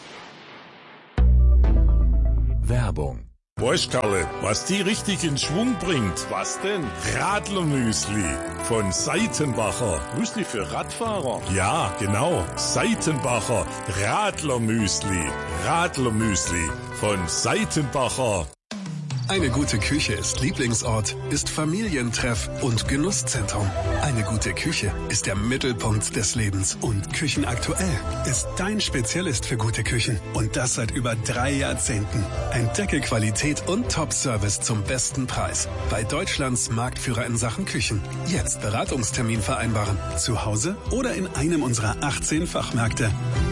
Werbung. Weißt Karle, was die richtig in Schwung bringt? Was denn? Radlermüsli von Seitenbacher. Müsli für Radfahrer? Ja, genau. Seitenbacher Radlermüsli. Radlermüsli von Seitenbacher. Eine gute Küche ist Lieblingsort, ist Familientreff und Genusszentrum. Eine gute Küche ist der Mittelpunkt des Lebens. Und Küchenaktuell ist dein Spezialist für gute Küchen. Und das seit über drei Jahrzehnten. Entdecke Qualität und Top-Service zum besten Preis. Bei Deutschlands Marktführer in Sachen Küchen. Jetzt Beratungstermin vereinbaren. Zu Hause oder in einem unserer achtzehn Fachmärkte.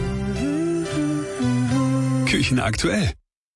Küchenaktuell.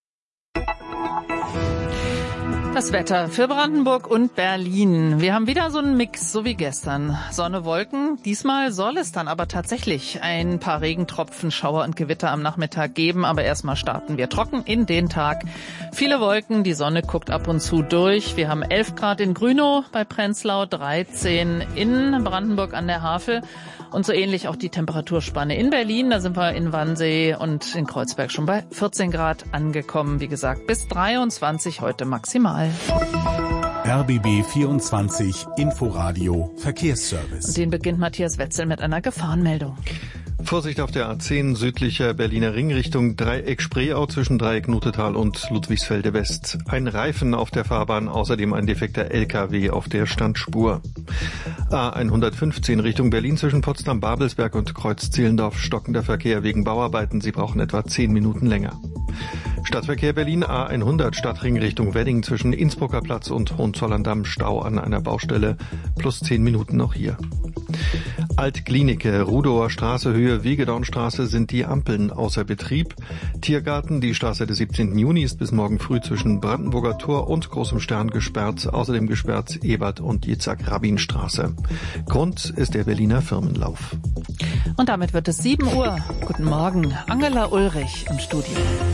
Das Wetter für Brandenburg und Berlin. Wir haben wieder so einen Mix, so wie gestern. Sonne, Wolken. Diesmal soll es dann aber tatsächlich ein paar Regentropfen, Schauer und Gewitter am Nachmittag geben. Aber erstmal starten wir trocken in den Tag. Viele Wolken, die Sonne guckt ab und zu durch. Wir haben elf Grad in Grünow bei Prenzlau, dreizehn in Brandenburg an der Havel. Und so ähnlich auch die Temperaturspanne in Berlin. Da sind wir in Wannsee und in Kreuzberg schon bei vierzehn Grad angekommen. Wie gesagt, bis dreiundzwanzig heute maximal. R B B vierundzwanzig Inforadio Verkehrsservice. Und den beginnt Matthias Wetzel mit einer Gefahrenmeldung. Vorsicht auf der A zehn südlicher Berliner Ring Richtung Dreieck Spreeau zwischen Dreieck Notetal und Ludwigsfelde West. Ein Reifen auf der Fahrbahn, außerdem ein defekter L K W auf der Standspur. A hundertfünfzehn Richtung Berlin zwischen Potsdam-Babelsberg und Kreuz-Zehlendorf stockender Verkehr wegen Bauarbeiten. Sie brauchen etwa zehn Minuten länger. Stadtverkehr Berlin A hundert Stadtring Richtung Wedding zwischen Innsbrucker Platz und Hohenzollern-Damm Stau an einer Baustelle plus zehn Minuten noch hier. Altklinike, Rudower Straße, Höhe Wegedornstraße sind die Ampeln außer Betrieb. Tiergarten, die Straße des siebzehnten Juni ist bis morgen früh zwischen Brandenburger Tor und Großem Stern gesperrt. Außerdem gesperrt Ebert- und Jitzak-Rabin-Straße. Grund ist der Berliner Firmenlauf. Und damit wird es sieben Uhr. Guten Morgen, Angela Ulrich im Studio.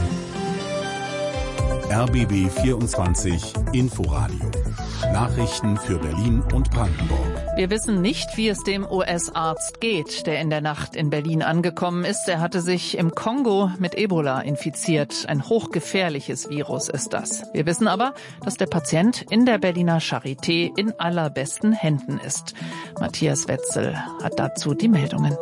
R B B vierundzwanzig Inforadio. Nachrichten für Berlin und Brandenburg. Wir wissen nicht, wie es dem U S-Arzt geht, der in der Nacht in Berlin angekommen ist. Er hatte sich im Kongo mit Ebola infiziert. Ein hochgefährliches Virus ist das. Wir wissen aber, dass der Patient in der Berliner Charité in allerbesten Händen ist. Matthias Wetzel hat dazu die Meldungen.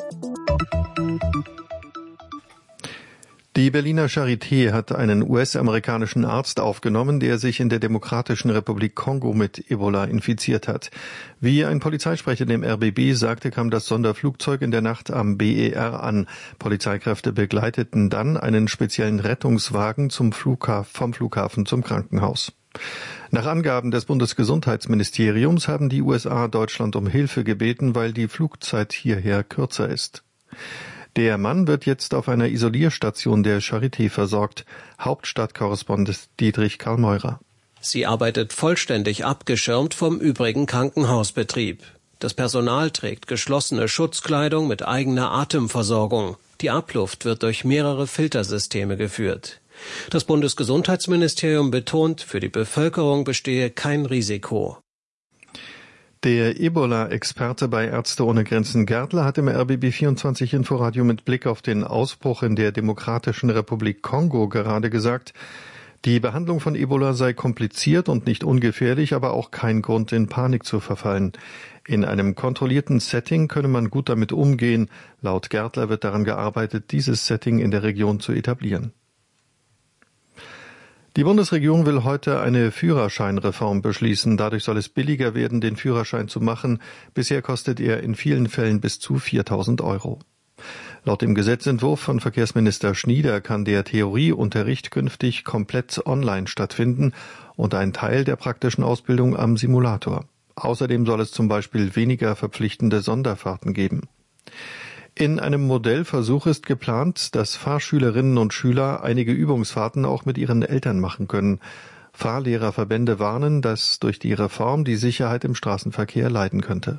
Die Berliner Charité hat einen U S-amerikanischen Arzt aufgenommen, der sich in der Demokratischen Republik Kongo mit Ebola infiziert hat. Wie ein Polizeisprecher dem R B B sagte, kam das Sonderflugzeug in der Nacht am B E R an. Polizeikräfte begleiteten dann einen speziellen Rettungswagen zum Flughafen, vom Flughafen zum Krankenhaus. Nach Angaben des Bundesgesundheitsministeriums haben die U S A Deutschland um Hilfe gebeten, weil die Flugzeit hierher kürzer ist. Der Mann wird jetzt auf einer Isolierstation der Charité versorgt. Hauptstadtkorrespondent Dietrich Karl Meurer. Sie arbeitet vollständig abgeschirmt vom übrigen Krankenhausbetrieb. Das Personal trägt geschlossene Schutzkleidung mit eigener Atemversorgung. Die Abluft wird durch mehrere Filtersysteme geführt. Das Bundesgesundheitsministerium betont, für die Bevölkerung bestehe kein Risiko. Der Ebola-Experte bei Ärzte ohne Grenzen Gärtler hat im R B B vierundzwanzig Inforadio mit Blick auf den Ausbruch in der Demokratischen Republik Kongo gerade gesagt, die Behandlung von Ebola sei kompliziert und nicht ungefährlich, aber auch kein Grund, in Panik zu verfallen. In einem kontrollierten Setting könne man gut damit umgehen. Laut Gärtler wird daran gearbeitet, dieses Setting in der Region zu etablieren. Die Bundesregierung will heute eine Führerscheinreform beschließen. Dadurch soll es billiger werden, den Führerschein zu machen. Bisher kostet er in vielen Fällen bis zu viertausend Euro. Laut dem Gesetzentwurf von Verkehrsminister Schnieder kann der Theorieunterricht künftig komplett online stattfinden und ein Teil der praktischen Ausbildung am Simulator. Außerdem soll es zum Beispiel weniger verpflichtende Sonderfahrten geben. In einem Modellversuch ist geplant, dass Fahrschülerinnen und Schüler einige Übungsfahrten auch mit ihren Eltern machen können. Fahrlehrerverbände warnen, dass durch die Reform die Sicherheit im Straßenverkehr leiden könnte.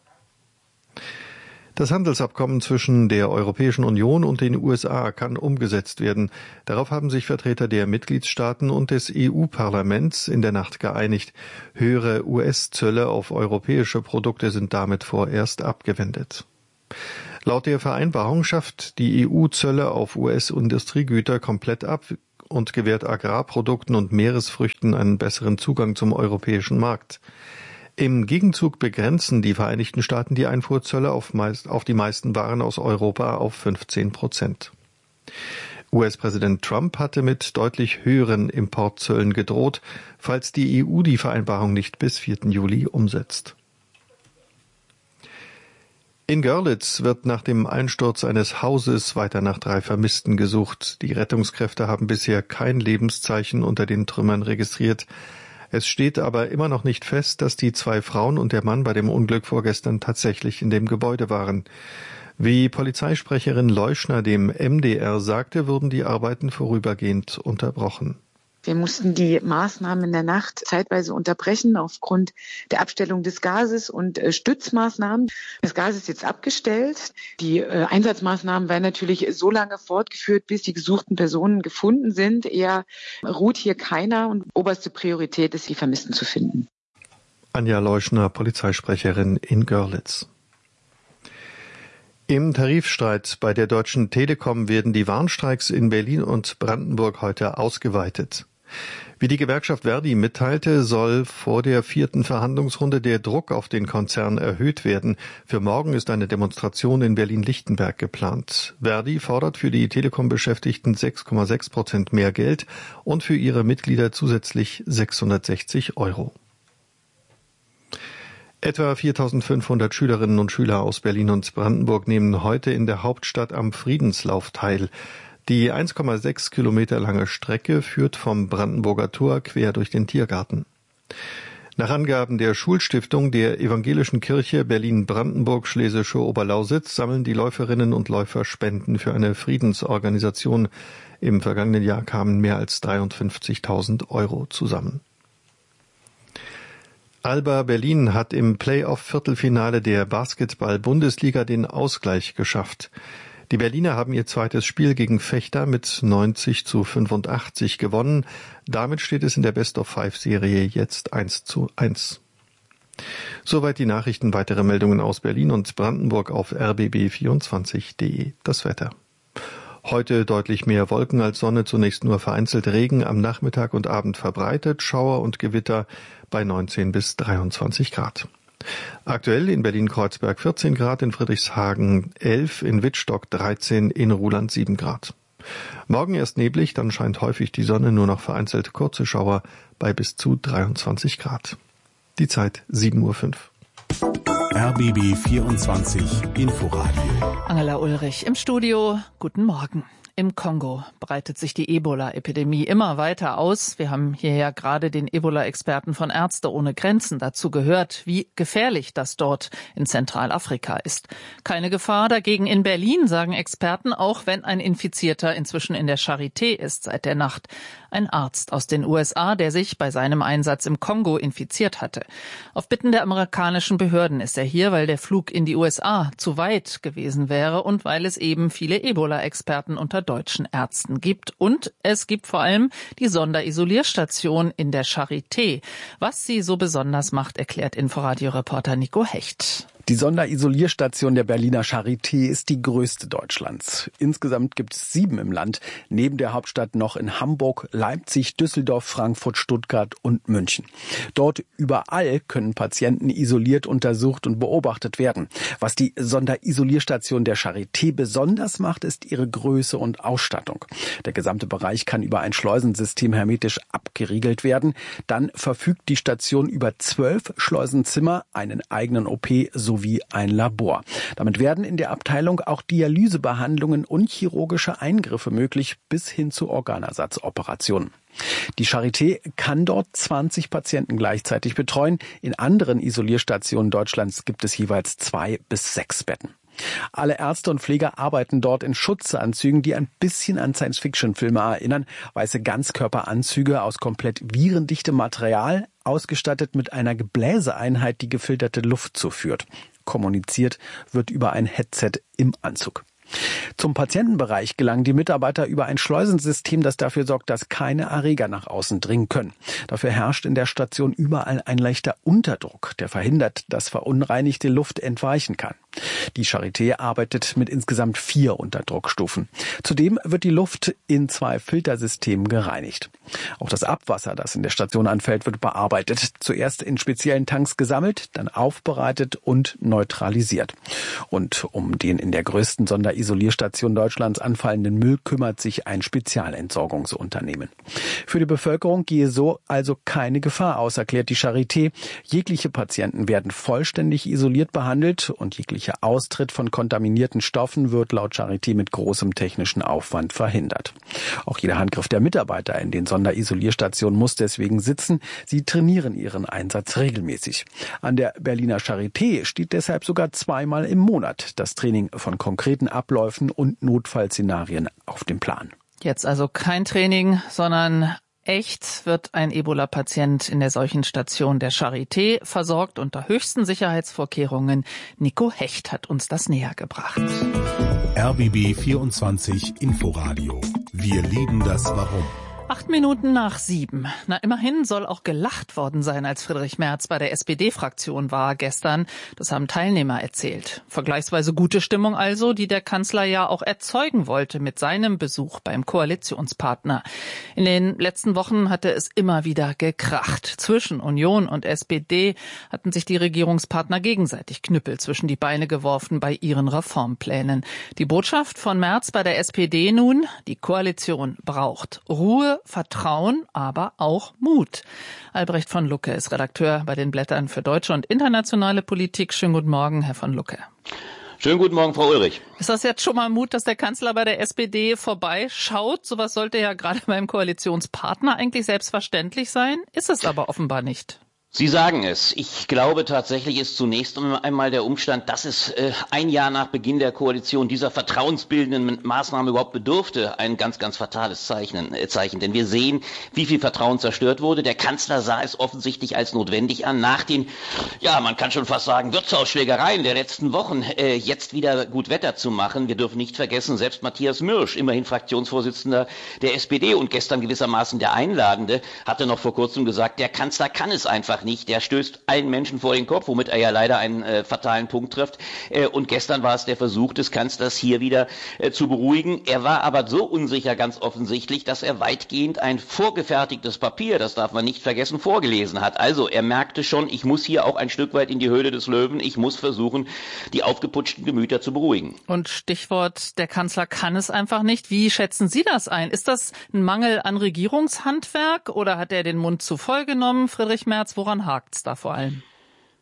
Das Handelsabkommen zwischen der Europäischen Union und den U S A kann umgesetzt werden. Darauf haben sich Vertreter der Mitgliedstaaten und des E U-Parlaments in der Nacht geeinigt. Höhere U S-Zölle auf europäische Produkte sind damit vorerst abgewendet. Laut der Vereinbarung schafft die E U Zölle auf U S-Industriegüter komplett ab und gewährt Agrarprodukten und Meeresfrüchten einen besseren Zugang zum europäischen Markt. Im Gegenzug begrenzen die Vereinigten Staaten die Einfuhrzölle auf, meist, auf die meisten Waren aus Europa auf fünfzehn Prozent. U S-Präsident Trump hatte mit deutlich höheren Importzöllen gedroht, falls die E U die Vereinbarung nicht bis vierten Juli umsetzt. In Görlitz wird nach dem Einsturz eines Hauses weiter nach drei Vermissten gesucht. Die Rettungskräfte haben bisher kein Lebenszeichen unter den Trümmern registriert. Es steht aber immer noch nicht fest, dass die zwei Frauen und der Mann bei dem Unglück vorgestern tatsächlich in dem Gebäude waren. Wie Polizeisprecherin Leuschner dem M D R sagte, wurden die Arbeiten vorübergehend unterbrochen. Wir mussten die Maßnahmen in der Nacht zeitweise unterbrechen aufgrund der Abstellung des Gases und äh, Stützmaßnahmen. Das Gas ist jetzt abgestellt. Die äh, Einsatzmaßnahmen werden natürlich so lange fortgeführt, bis die gesuchten Personen gefunden sind. Eher ruht hier keiner und oberste Priorität ist, die Vermissten zu finden. Anja Leuschner, Polizeisprecherin in Görlitz. Im Tarifstreit bei der Deutschen Telekom werden die Warnstreiks in Berlin und Brandenburg heute ausgeweitet. Wie die Gewerkschaft Verdi mitteilte, soll vor der vierten Verhandlungsrunde der Druck auf den Konzern erhöht werden. Für morgen ist eine Demonstration in Berlin-Lichtenberg geplant. Verdi fordert für die Telekom-Beschäftigten sechs Komma sechs Prozent mehr Geld und für ihre Mitglieder zusätzlich sechshundertsechzig Euro. Etwa viertausendfünfhundert Schülerinnen und Schüler aus Berlin und Brandenburg nehmen heute in der Hauptstadt am Friedenslauf teil. Die eins Komma sechs Kilometer lange Strecke führt vom Brandenburger Tor quer durch den Tiergarten. Nach Angaben der Schulstiftung der Evangelischen Kirche Berlin-Brandenburg-Schlesische Oberlausitz sammeln die Läuferinnen und Läufer Spenden für eine Friedensorganisation. Im vergangenen Jahr kamen mehr als dreiundfünfzigtausend Euro zusammen. Alba Berlin hat im Playoff-Viertelfinale der Basketball-Bundesliga den Ausgleich geschafft. Die Berliner haben ihr zweites Spiel gegen Vechta mit neunzig zu fünfundachtzig gewonnen. Damit steht es in der Best-of-Five-Serie jetzt eins zu eins. Soweit die Nachrichten. Weitere Meldungen aus Berlin und Brandenburg auf r b b vierundzwanzig punkt de. Das Wetter. Heute deutlich mehr Wolken als Sonne, zunächst nur vereinzelt Regen, am Nachmittag und Abend verbreitet, Schauer und Gewitter bei neunzehn bis dreiundzwanzig Grad. Aktuell in Berlin-Kreuzberg vierzehn Grad, in Friedrichshagen elf, in Wittstock dreizehn, in Ruhland sieben Grad. Morgen erst neblig, dann scheint häufig die Sonne, nur noch vereinzelt kurze Schauer bei bis zu dreiundzwanzig Grad. Die Zeit sieben Uhr fünf. R B B vierundzwanzig Inforadio. Angela Ulrich im Studio. Guten Morgen. Im Kongo breitet sich die Ebola-Epidemie immer weiter aus. Wir haben hierher gerade den Ebola-Experten von Ärzte ohne Grenzen dazu gehört, wie gefährlich das dort in Zentralafrika ist. Keine Gefahr dagegen in Berlin, sagen Experten, auch wenn ein Infizierter inzwischen in der Charité ist seit der Nacht. ein Arzt aus den U S A, der sich bei seinem Einsatz im Kongo infiziert hatte. Auf Bitten der amerikanischen Behörden ist er hier, weil der Flug in die U S A zu weit gewesen wäre und weil es eben viele Ebola-Experten unter deutschen Ärzten gibt. Und es gibt vor allem die Sonderisolierstation in der Charité. Was sie so besonders macht, erklärt Inforadio-Reporter Nico Hecht. Die Sonderisolierstation der Berliner Charité ist die größte Deutschlands. Insgesamt gibt es sieben im Land, neben der Hauptstadt noch in Hamburg, Leipzig, Düsseldorf, Frankfurt, Stuttgart und München. Dort überall können Patienten isoliert untersucht und beobachtet werden. Was die Sonderisolierstation der Charité besonders macht, ist ihre Größe und Ausstattung. Der gesamte Bereich kann über ein Schleusensystem hermetisch abgeriegelt werden. Dann verfügt die Station über zwölf Schleusenzimmer, einen eigenen O P sowie wie ein Labor. Damit werden in der Abteilung auch Dialysebehandlungen und chirurgische Eingriffe möglich, bis hin zu Organersatzoperationen. Die Charité kann dort zwanzig Patienten gleichzeitig betreuen. In anderen Isolierstationen Deutschlands gibt es jeweils zwei bis sechs Betten. Alle Ärzte und Pfleger arbeiten dort in Schutzanzügen, die ein bisschen an Science-Fiction-Filme erinnern. Weiße Ganzkörperanzüge aus komplett virendichtem Material, ausgestattet mit einer Gebläseeinheit, die gefilterte Luft zuführt. Kommuniziert wird über ein Headset im Anzug. Zum Patientenbereich gelangen die Mitarbeiter über ein Schleusensystem, das dafür sorgt, dass keine Erreger nach außen dringen können. Dafür herrscht in der Station überall ein leichter Unterdruck, der verhindert, dass verunreinigte Luft entweichen kann. Die Charité arbeitet mit insgesamt vier Unterdruckstufen. Zudem wird die Luft in zwei Filtersystemen gereinigt. Auch das Abwasser, das in der Station anfällt, wird bearbeitet. Zuerst in speziellen Tanks gesammelt, dann aufbereitet und neutralisiert. Und um den in der größten Sonderisolierstation Deutschlands anfallenden Müll kümmert sich ein Spezialentsorgungsunternehmen. Für die Bevölkerung gehe so also keine Gefahr aus, erklärt die Charité. Jegliche Patienten werden vollständig isoliert behandelt und jeglicher Austritt von kontaminierten Stoffen wird laut Charité mit großem technischen Aufwand verhindert. Auch jeder Handgriff der Mitarbeiter in den Sonderisolierstationen muss deswegen sitzen. Sie trainieren ihren Einsatz regelmäßig. An der Berliner Charité steht deshalb sogar zweimal im Monat das Training von konkreten Abläufen und Notfallszenarien auf dem Plan. Jetzt also kein Training, sondern echt wird ein Ebola-Patient in der Seuchenstation der Charité versorgt unter höchsten Sicherheitsvorkehrungen. Nico Hecht hat uns das näher gebracht. R B B vierundzwanzig Inforadio. Wir lieben das Warum. Acht Minuten nach sieben. Na, immerhin soll auch gelacht worden sein, als Friedrich Merz bei der S P D-Fraktion war gestern. Das haben Teilnehmer erzählt. Vergleichsweise gute Stimmung also, die der Kanzler ja auch erzeugen wollte mit seinem Besuch beim Koalitionspartner. In den letzten Wochen hatte es immer wieder gekracht. Zwischen Union und S P D hatten sich die Regierungspartner gegenseitig Knüppel zwischen die Beine geworfen bei ihren Reformplänen. Die Botschaft von Merz bei der S P D nun: Die Koalition braucht Ruhe, Vertrauen, aber auch Mut. Albrecht von Lucke ist Redakteur bei den Blättern für deutsche und internationale Politik. Schönen guten Morgen, Herr von Lucke. Schönen guten Morgen, Frau Ulrich. Ist das jetzt schon mal Mut, dass der Kanzler bei der S P D vorbeischaut? Sowas sollte ja gerade beim Koalitionspartner eigentlich selbstverständlich sein. Ist es aber offenbar nicht. Sie sagen es. Ich glaube tatsächlich ist zunächst einmal der Umstand, dass es äh, ein Jahr nach Beginn der Koalition dieser vertrauensbildenden Maßnahme überhaupt bedurfte, ein ganz, ganz fatales Zeichen, äh, Zeichen. Denn wir sehen, wie viel Vertrauen zerstört wurde. Der Kanzler sah es offensichtlich als notwendig an, nach den, ja, man kann schon fast sagen, Wirtshausschlägereien der letzten Wochen äh, jetzt wieder gut Wetter zu machen. Wir dürfen nicht vergessen, selbst Matthias Mürsch, immerhin Fraktionsvorsitzender der S P D und gestern gewissermaßen der Einladende, hatte noch vor kurzem gesagt, der Kanzler kann es einfach nicht. Der stößt allen Menschen vor den Kopf, womit er ja leider einen äh, fatalen Punkt trifft. Äh, und gestern war es der Versuch des Kanzlers, hier wieder äh, zu beruhigen. Er war aber so unsicher, ganz offensichtlich, dass er weitgehend ein vorgefertigtes Papier, das darf man nicht vergessen, vorgelesen hat. Also er merkte schon, ich muss hier auch ein Stück weit in die Höhle des Löwen. Ich muss versuchen, die aufgeputschten Gemüter zu beruhigen. Und Stichwort, der Kanzler kann es einfach nicht. Wie schätzen Sie das ein? Ist das ein Mangel an Regierungshandwerk oder hat er den Mund zu voll genommen, Friedrich Merz? Woran hakt's da vor allem?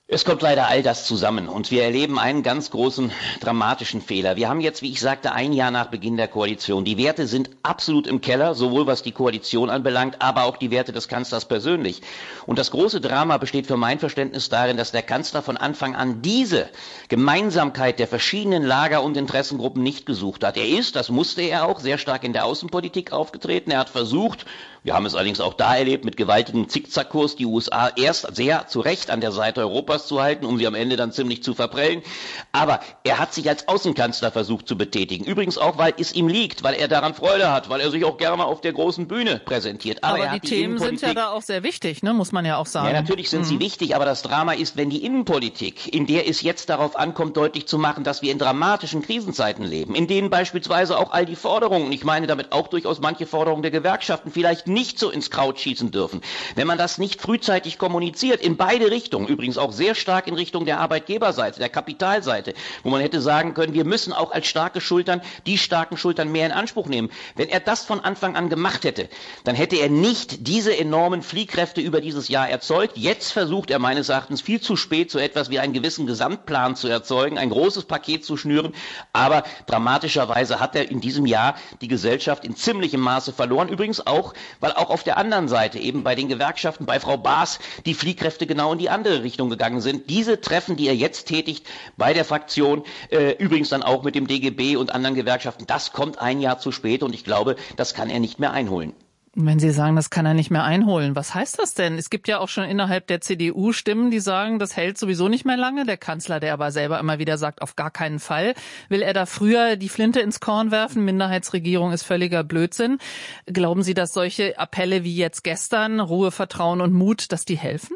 Es kommt leider all das zusammen und wir erleben einen ganz großen dramatischen Fehler. Wir haben jetzt, wie ich sagte, ein Jahr nach Beginn der Koalition. Die Werte sind absolut im Keller, sowohl was die Koalition anbelangt, aber auch die Werte des Kanzlers persönlich. Und das große Drama besteht für mein Verständnis darin, dass der Kanzler von Anfang an diese Gemeinsamkeit der verschiedenen Lager und Interessengruppen nicht gesucht hat. Er ist, das musste er auch, sehr stark in der Außenpolitik aufgetreten. Er hat versucht, wir haben es allerdings auch da erlebt, mit gewaltigem Zickzackkurs die U S A erst sehr zu Recht an der Seite Europas zu halten, um sie am Ende dann ziemlich zu verprellen. Aber er hat sich als Außenkanzler versucht zu betätigen. Übrigens auch, weil es ihm liegt, weil er daran Freude hat, weil er sich auch gerne auf der großen Bühne präsentiert. Aber, aber er die hat die Themen sind ja da auch sehr wichtig, ne, muss man ja auch sagen. Ja, natürlich sind mhm. sie wichtig, aber das Drama ist, wenn die Innenpolitik, in der es jetzt darauf ankommt, deutlich zu machen, dass wir in dramatischen Krisenzeiten leben, in denen beispielsweise auch all die Forderungen, ich meine damit auch durchaus manche Forderungen der Gewerkschaften, vielleicht nicht so ins Kraut schießen dürfen. Wenn man das nicht frühzeitig kommuniziert, in beide Richtungen, übrigens auch sehr stark in Richtung der Arbeitgeberseite, der Kapitalseite, wo man hätte sagen können, wir müssen auch als starke Schultern die starken Schultern mehr in Anspruch nehmen. Wenn er das von Anfang an gemacht hätte, dann hätte er nicht diese enormen Fliehkräfte über dieses Jahr erzeugt. Jetzt versucht er meines Erachtens viel zu spät so etwas wie einen gewissen Gesamtplan zu erzeugen, ein großes Paket zu schnüren, aber dramatischerweise hat er in diesem Jahr die Gesellschaft in ziemlichem Maße verloren. Übrigens auch, weil auch auf der anderen Seite, eben bei den Gewerkschaften, bei Frau Baas, die Fliehkräfte genau in die andere Richtung gegangen sind. Diese Treffen, die er jetzt tätigt bei der Fraktion, äh, übrigens dann auch mit dem D G B und anderen Gewerkschaften, das kommt ein Jahr zu spät und ich glaube, das kann er nicht mehr einholen. Wenn Sie sagen, das kann er nicht mehr einholen, was heißt das denn? Es gibt ja auch schon innerhalb der C D U Stimmen, die sagen, das hält sowieso nicht mehr lange. Der Kanzler, der aber selber immer wieder sagt, auf gar keinen Fall. Will er da früher die Flinte ins Korn werfen? Minderheitsregierung ist völliger Blödsinn. Glauben Sie, dass solche Appelle wie jetzt gestern, Ruhe, Vertrauen und Mut, dass die helfen?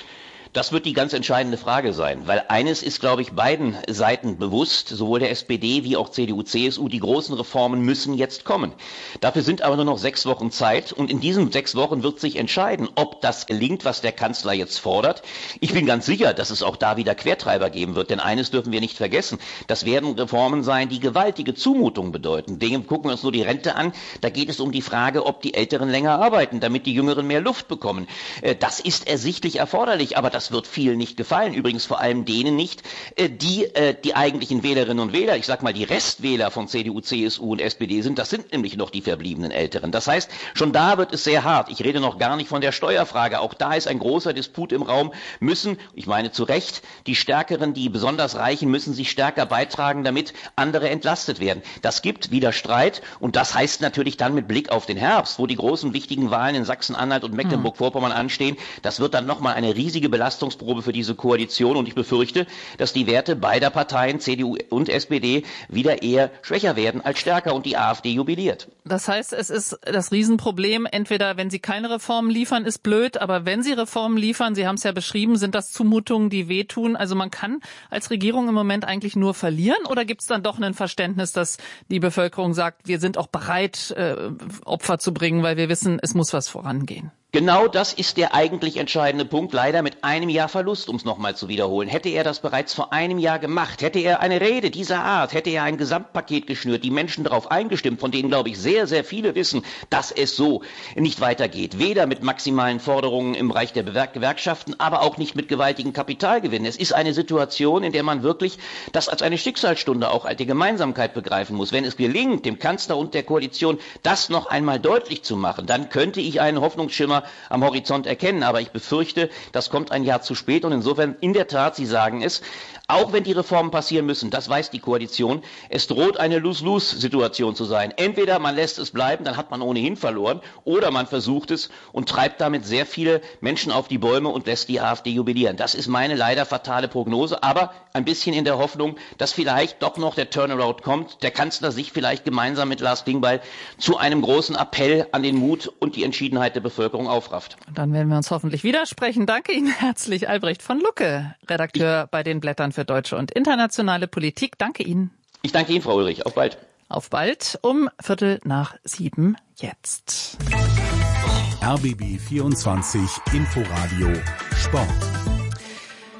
Das wird die ganz entscheidende Frage sein, weil eines ist, glaube ich, beiden Seiten bewusst, sowohl der S P D wie auch C D U, C S U, die großen Reformen müssen jetzt kommen. Dafür sind aber nur noch sechs Wochen Zeit und in diesen sechs Wochen wird sich entscheiden, ob das gelingt, was der Kanzler jetzt fordert. Ich bin ganz sicher, dass es auch da wieder Quertreiber geben wird, denn eines dürfen wir nicht vergessen, das werden Reformen sein, die gewaltige Zumutungen bedeuten. Dem gucken wir uns nur die Rente an, da geht es um die Frage, ob die Älteren länger arbeiten, damit die Jüngeren mehr Luft bekommen. Das ist ersichtlich erforderlich, aber das wird vielen nicht gefallen, übrigens vor allem denen nicht, die die eigentlichen Wählerinnen und Wähler, ich sag mal die Restwähler von C D U, C S U und S P D sind, das sind nämlich noch die verbliebenen Älteren. Das heißt, schon da wird es sehr hart. Ich rede noch gar nicht von der Steuerfrage, auch da ist ein großer Disput im Raum, müssen, ich meine zu Recht, die Stärkeren, die besonders Reichen, müssen sich stärker beitragen, damit andere entlastet werden. Das gibt wieder Streit und das heißt natürlich dann mit Blick auf den Herbst, wo die großen wichtigen Wahlen in Sachsen-Anhalt und Mecklenburg-Vorpommern anstehen, das wird dann nochmal eine riesige Belastung Belastungsprobe für diese Koalition und ich befürchte, dass die Werte beider Parteien, C D U und S P D, wieder eher schwächer werden als stärker und die AfD jubiliert. Das heißt, es ist das Riesenproblem, entweder wenn Sie keine Reformen liefern, ist blöd, aber wenn Sie Reformen liefern, Sie haben es ja beschrieben, sind das Zumutungen, die wehtun. Also man kann als Regierung im Moment eigentlich nur verlieren oder gibt es dann doch ein Verständnis, dass die Bevölkerung sagt, wir sind auch bereit, äh, Opfer zu bringen, weil wir wissen, es muss was vorangehen? Genau das ist der eigentlich entscheidende Punkt, leider mit einem Jahr Verlust, um es nochmal zu wiederholen. Hätte er das bereits vor einem Jahr gemacht, hätte er eine Rede dieser Art, hätte er ein Gesamtpaket geschnürt, die Menschen darauf eingestimmt, von denen, glaube ich, sehr, sehr viele wissen, dass es so nicht weitergeht. Weder mit maximalen Forderungen im Bereich der Gewerkschaften, aber auch nicht mit gewaltigen Kapitalgewinnen. Es ist eine Situation, in der man wirklich das als eine Schicksalsstunde auch als die Gemeinsamkeit begreifen muss. Wenn es gelingt, dem Kanzler und der Koalition das noch einmal deutlich zu machen, dann könnte ich einen Hoffnungsschimmer am Horizont erkennen. Aber ich befürchte, das kommt ein Jahr zu spät und insofern in der Tat, Sie sagen es, auch wenn die Reformen passieren müssen, das weiß die Koalition, es droht eine Lose-Lose-Situation zu sein. Entweder man lässt es bleiben, dann hat man ohnehin verloren, oder man versucht es und treibt damit sehr viele Menschen auf die Bäume und lässt die AfD jubilieren. Das ist meine leider fatale Prognose, aber ein bisschen in der Hoffnung, dass vielleicht doch noch der Turnaround kommt, der Kanzler sich vielleicht gemeinsam mit Lars Klingbeil zu einem großen Appell an den Mut und die Entschiedenheit der Bevölkerung aufrafft. Dann werden wir uns hoffentlich widersprechen. Danke Ihnen herzlich, Albrecht von Lucke, Redakteur bei den Blättern für deutsche und internationale Politik. Danke Ihnen. Ich danke Ihnen, Frau Ulrich. Auf bald. Auf bald um Viertel nach sieben jetzt. R B B vierundzwanzig Inforadio Sport.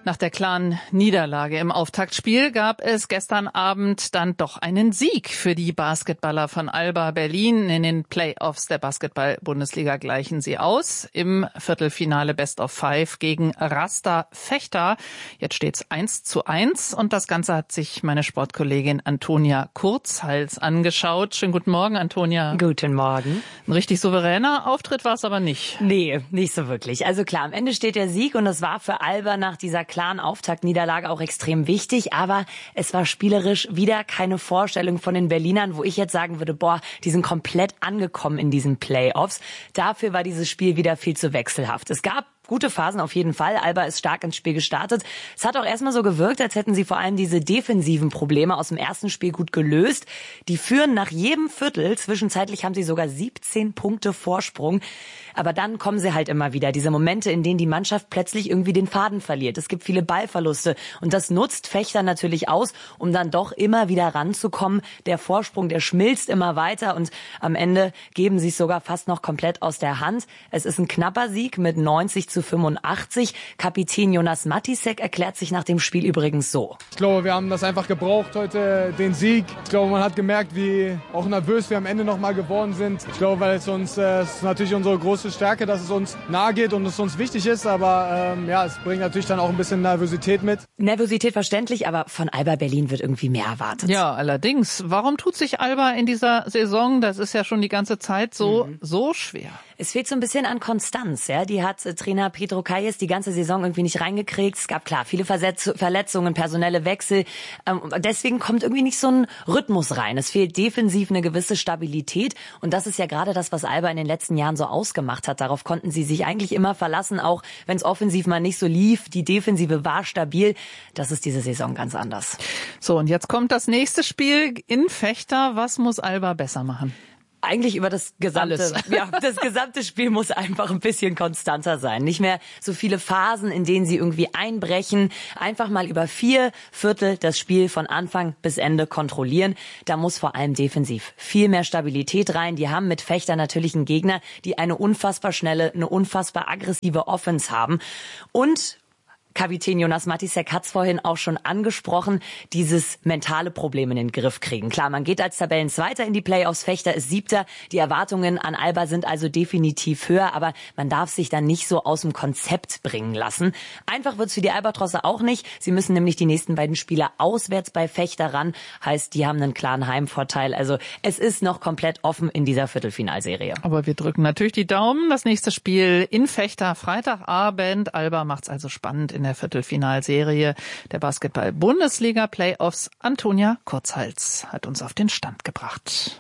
Nach der klaren Niederlage im Auftaktspiel gab es gestern Abend dann doch einen Sieg für die Basketballer von Alba Berlin. In den Playoffs der Basketball-Bundesliga gleichen sie aus. Im Viertelfinale Best of Five gegen Rasta Vechta. Jetzt steht's eins zu eins und das Ganze hat sich meine Sportkollegin Antonia Kurzhals angeschaut. Schönen guten Morgen, Antonia. Guten Morgen. Ein richtig souveräner Auftritt war es aber nicht. Nee, nicht so wirklich. Also klar, am Ende steht der Sieg und das war für Alba nach dieser klaren Auftaktniederlage auch extrem wichtig, aber es war spielerisch wieder keine Vorstellung von den Berlinern, wo ich jetzt sagen würde, boah, die sind komplett angekommen in diesen Playoffs. Dafür war dieses Spiel wieder viel zu wechselhaft. Es gab gute Phasen auf jeden Fall. Alba ist stark ins Spiel gestartet. Es hat auch erstmal so gewirkt, als hätten sie vor allem diese defensiven Probleme aus dem ersten Spiel gut gelöst. Die führen nach jedem Viertel. Zwischenzeitlich haben sie sogar siebzehn Punkte Vorsprung. Aber dann kommen sie halt immer wieder. Diese Momente, in denen die Mannschaft plötzlich irgendwie den Faden verliert. Es gibt viele Ballverluste. Und das nutzt Vechta natürlich aus, um dann doch immer wieder ranzukommen. Der Vorsprung, der schmilzt immer weiter. Und am Ende geben sie es sogar fast noch komplett aus der Hand. Es ist ein knapper Sieg mit neunzig zu fünfundachtzig. Kapitän Jonas Matisek erklärt sich nach dem Spiel übrigens so. Ich glaube, wir haben das einfach gebraucht heute, den Sieg. Ich glaube, man hat gemerkt, wie auch nervös wir am Ende noch mal geworden sind. Ich glaube, weil es uns, äh, es ist natürlich unsere große Stärke, dass es uns nahe geht und es uns wichtig ist. Aber ähm, ja, es bringt natürlich dann auch ein bisschen Nervosität mit. Nervosität verständlich, aber von Alba Berlin wird irgendwie mehr erwartet. Ja, allerdings. Warum tut sich Alba in dieser Saison, das ist ja schon die ganze Zeit so, mhm. so schwer? Es fehlt so ein bisschen an Konstanz. Ja, die hat äh, Trainer Pedro Calles die ganze Saison irgendwie nicht reingekriegt. Es gab klar viele Versetz- Verletzungen, personelle Wechsel. Ähm, deswegen kommt irgendwie nicht so ein Rhythmus rein. Es fehlt defensiv eine gewisse Stabilität. Und das ist ja gerade das, was Alba in den letzten Jahren so ausgemacht hat. Darauf konnten sie sich eigentlich immer verlassen, auch wenn es offensiv mal nicht so lief. Die Defensive war stabil. Das ist diese Saison ganz anders. So, und jetzt kommt das nächste Spiel in Vechta. Was muss Alba besser machen? Eigentlich über das gesamte, ja, das gesamte Spiel muss einfach ein bisschen konstanter sein. Nicht mehr so viele Phasen, in denen sie irgendwie einbrechen. Einfach mal über vier Viertel das Spiel von Anfang bis Ende kontrollieren. Da muss vor allem defensiv viel mehr Stabilität rein. Die haben mit Vechta natürlich einen Gegner, die eine unfassbar schnelle, eine unfassbar aggressive Offense haben. Und Kapitän Jonas Matisek hat es vorhin auch schon angesprochen, dieses mentale Problem in den Griff kriegen. Klar, man geht als Tabellenzweiter in die Playoffs, Vechta ist Siebter. Die Erwartungen an Alba sind also definitiv höher, aber man darf sich dann nicht so aus dem Konzept bringen lassen. Einfach wird's für die Albatrosse auch nicht. Sie müssen nämlich die nächsten beiden Spieler auswärts bei Vechta ran. Heißt, die haben einen klaren Heimvorteil. Also es ist noch komplett offen in dieser Viertelfinalserie. Aber wir drücken natürlich die Daumen. Das nächste Spiel in Vechta, Freitagabend. Alba macht's also spannend in der Viertelfinalserie der Basketball-Bundesliga-Playoffs. Antonia Kurzhals hat uns auf den Stand gebracht.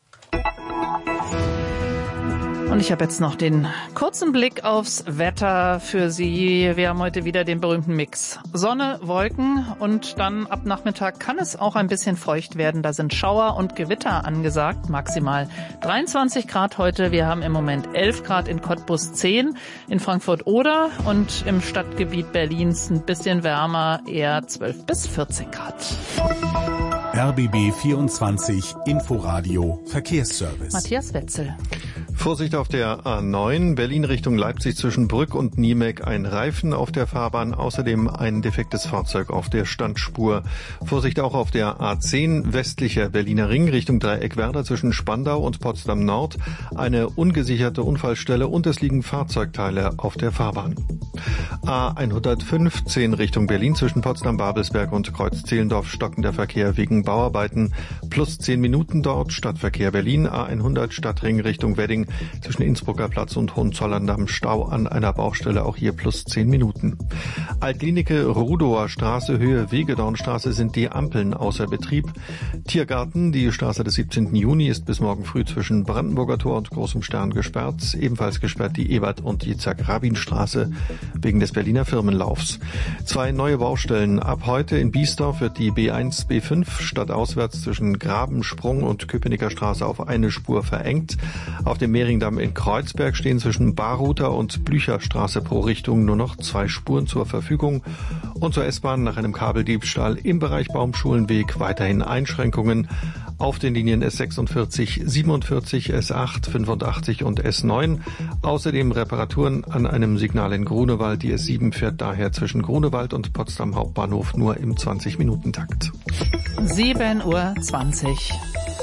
Und ich habe jetzt noch den kurzen Blick aufs Wetter für Sie. Wir haben heute wieder den berühmten Mix. Sonne, Wolken und dann ab Nachmittag kann es auch ein bisschen feucht werden. Da sind Schauer und Gewitter angesagt. Maximal dreiundzwanzig Grad heute. Wir haben im Moment elf Grad in Cottbus, zehn in Frankfurt-Oder und im Stadtgebiet Berlins ein bisschen wärmer, eher zwölf bis vierzehn Grad. R B B vierundzwanzig Inforadio Verkehrsservice. Matthias Wetzel. Vorsicht auf der A neun, Berlin Richtung Leipzig zwischen Brück und Niemek, ein Reifen auf der Fahrbahn, außerdem ein defektes Fahrzeug auf der Standspur. Vorsicht auch auf der A zehn, westlicher Berliner Ring Richtung Dreieckwerder zwischen Spandau und Potsdam Nord, eine ungesicherte Unfallstelle und es liegen Fahrzeugteile auf der Fahrbahn. A hundertfünfzehn Richtung Berlin zwischen Potsdam-Babelsberg und Kreuz-Zehlendorf stockender Verkehr wegen Bauarbeiten, plus zehn Minuten dort, Stadtverkehr Berlin, A hundert Stadtring Richtung Wedding zwischen Innsbrucker Platz und Hohenzollern Stau an einer Baustelle, auch hier plus zehn Minuten. Altlinike, Rudower Straße, Höhe Wegedornstraße sind die Ampeln außer Betrieb. Tiergarten, die Straße des siebzehnten Juni ist bis morgen früh zwischen Brandenburger Tor und Großem Stern gesperrt. Ebenfalls gesperrt die Ewald- und Yitzhak-Rabin-Straße wegen des Berliner Firmenlaufs. Zwei neue Baustellen. Ab heute in Biesdorf wird die B eins B fünf stadtauswärts zwischen Grabensprung und Köpenicker Straße auf eine Spur verengt. Auf dem Mehringdamm in Kreuzberg stehen zwischen Baruther und Blücherstraße pro Richtung nur noch zwei Spuren zur Verfügung. Und zur S-Bahn nach einem Kabeldiebstahl im Bereich Baumschulenweg weiterhin Einschränkungen. auf den Linien S sechsundvierzig, siebenundvierzig, S acht, fünfundachtzig und S neun. Außerdem Reparaturen an einem Signal in Grunewald. Die S sieben fährt daher zwischen Grunewald und Potsdam Hauptbahnhof nur im zwanzig-Minuten-Takt. sieben Uhr zwanzig.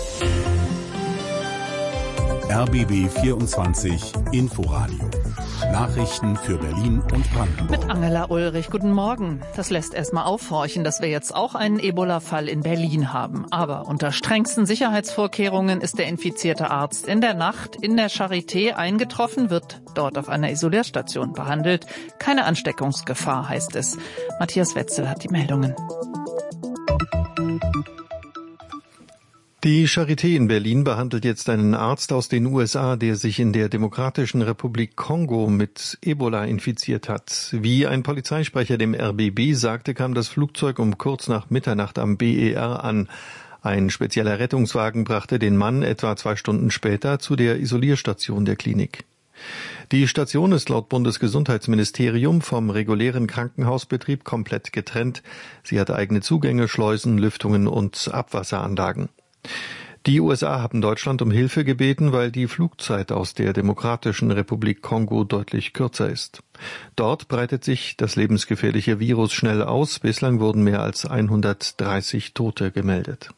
R B B vierundzwanzig Inforadio. Nachrichten für Berlin und Brandenburg. Mit Angela Ulrich. Guten Morgen. Das lässt erstmal aufhorchen, dass wir jetzt auch einen Ebola-Fall in Berlin haben. Aber unter strengsten Sicherheitsvorkehrungen ist der infizierte Arzt in der Nacht in der Charité eingetroffen, wird dort auf einer Isolierstation behandelt. Keine Ansteckungsgefahr, heißt es. Matthias Wetzel hat die Meldungen. Die Charité in Berlin behandelt jetzt einen Arzt aus den U S A, der sich in der Demokratischen Republik Kongo mit Ebola infiziert hat. Wie ein Polizeisprecher dem R B B sagte, kam das Flugzeug um kurz nach Mitternacht am B E R an. Ein spezieller Rettungswagen brachte den Mann etwa zwei Stunden später zu der Isolierstation der Klinik. Die Station ist laut Bundesgesundheitsministerium vom regulären Krankenhausbetrieb komplett getrennt. Sie hat eigene Zugänge, Schleusen, Lüftungen und Abwasseranlagen. Die U S A haben Deutschland um Hilfe gebeten, weil die Flugzeit aus der Demokratischen Republik Kongo deutlich kürzer ist. Dort breitet sich das lebensgefährliche Virus schnell aus. Bislang wurden mehr als hundertdreißig Tote gemeldet.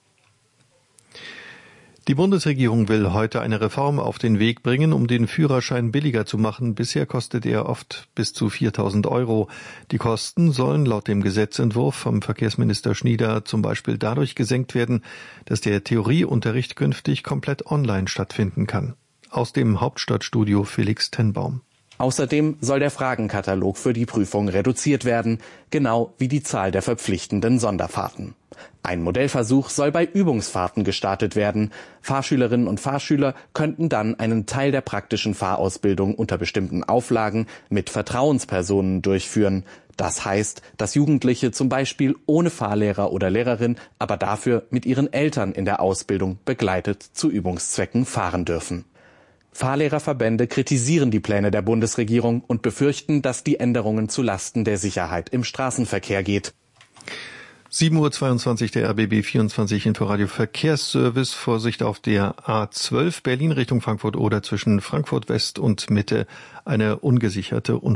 Die Bundesregierung will heute eine Reform auf den Weg bringen, um den Führerschein billiger zu machen. Bisher kostet er oft bis zu viertausend Euro. Die Kosten sollen laut dem Gesetzentwurf vom Verkehrsminister Schnieder zum Beispiel dadurch gesenkt werden, dass der Theorieunterricht künftig komplett online stattfinden kann. Aus dem Hauptstadtstudio Felix Tenbaum. Außerdem soll der Fragenkatalog für die Prüfung reduziert werden, genau wie die Zahl der verpflichtenden Sonderfahrten. Ein Modellversuch soll bei Übungsfahrten gestartet werden. Fahrschülerinnen und Fahrschüler könnten dann einen Teil der praktischen Fahrausbildung unter bestimmten Auflagen mit Vertrauenspersonen durchführen. Das heißt, dass Jugendliche zum Beispiel ohne Fahrlehrer oder Lehrerin, aber dafür mit ihren Eltern in der Ausbildung begleitet zu Übungszwecken fahren dürfen. Fahrlehrerverbände kritisieren die Pläne der Bundesregierung und befürchten, dass die Änderungen zu Lasten der Sicherheit im Straßenverkehr geht. sieben Uhr zweiundzwanzig, der R B B vierundzwanzig Inforadio Verkehrsservice. Vorsicht auf der A zwölf Berlin Richtung Frankfurt oder zwischen Frankfurt West und Mitte eine ungesicherte Unfallstelle.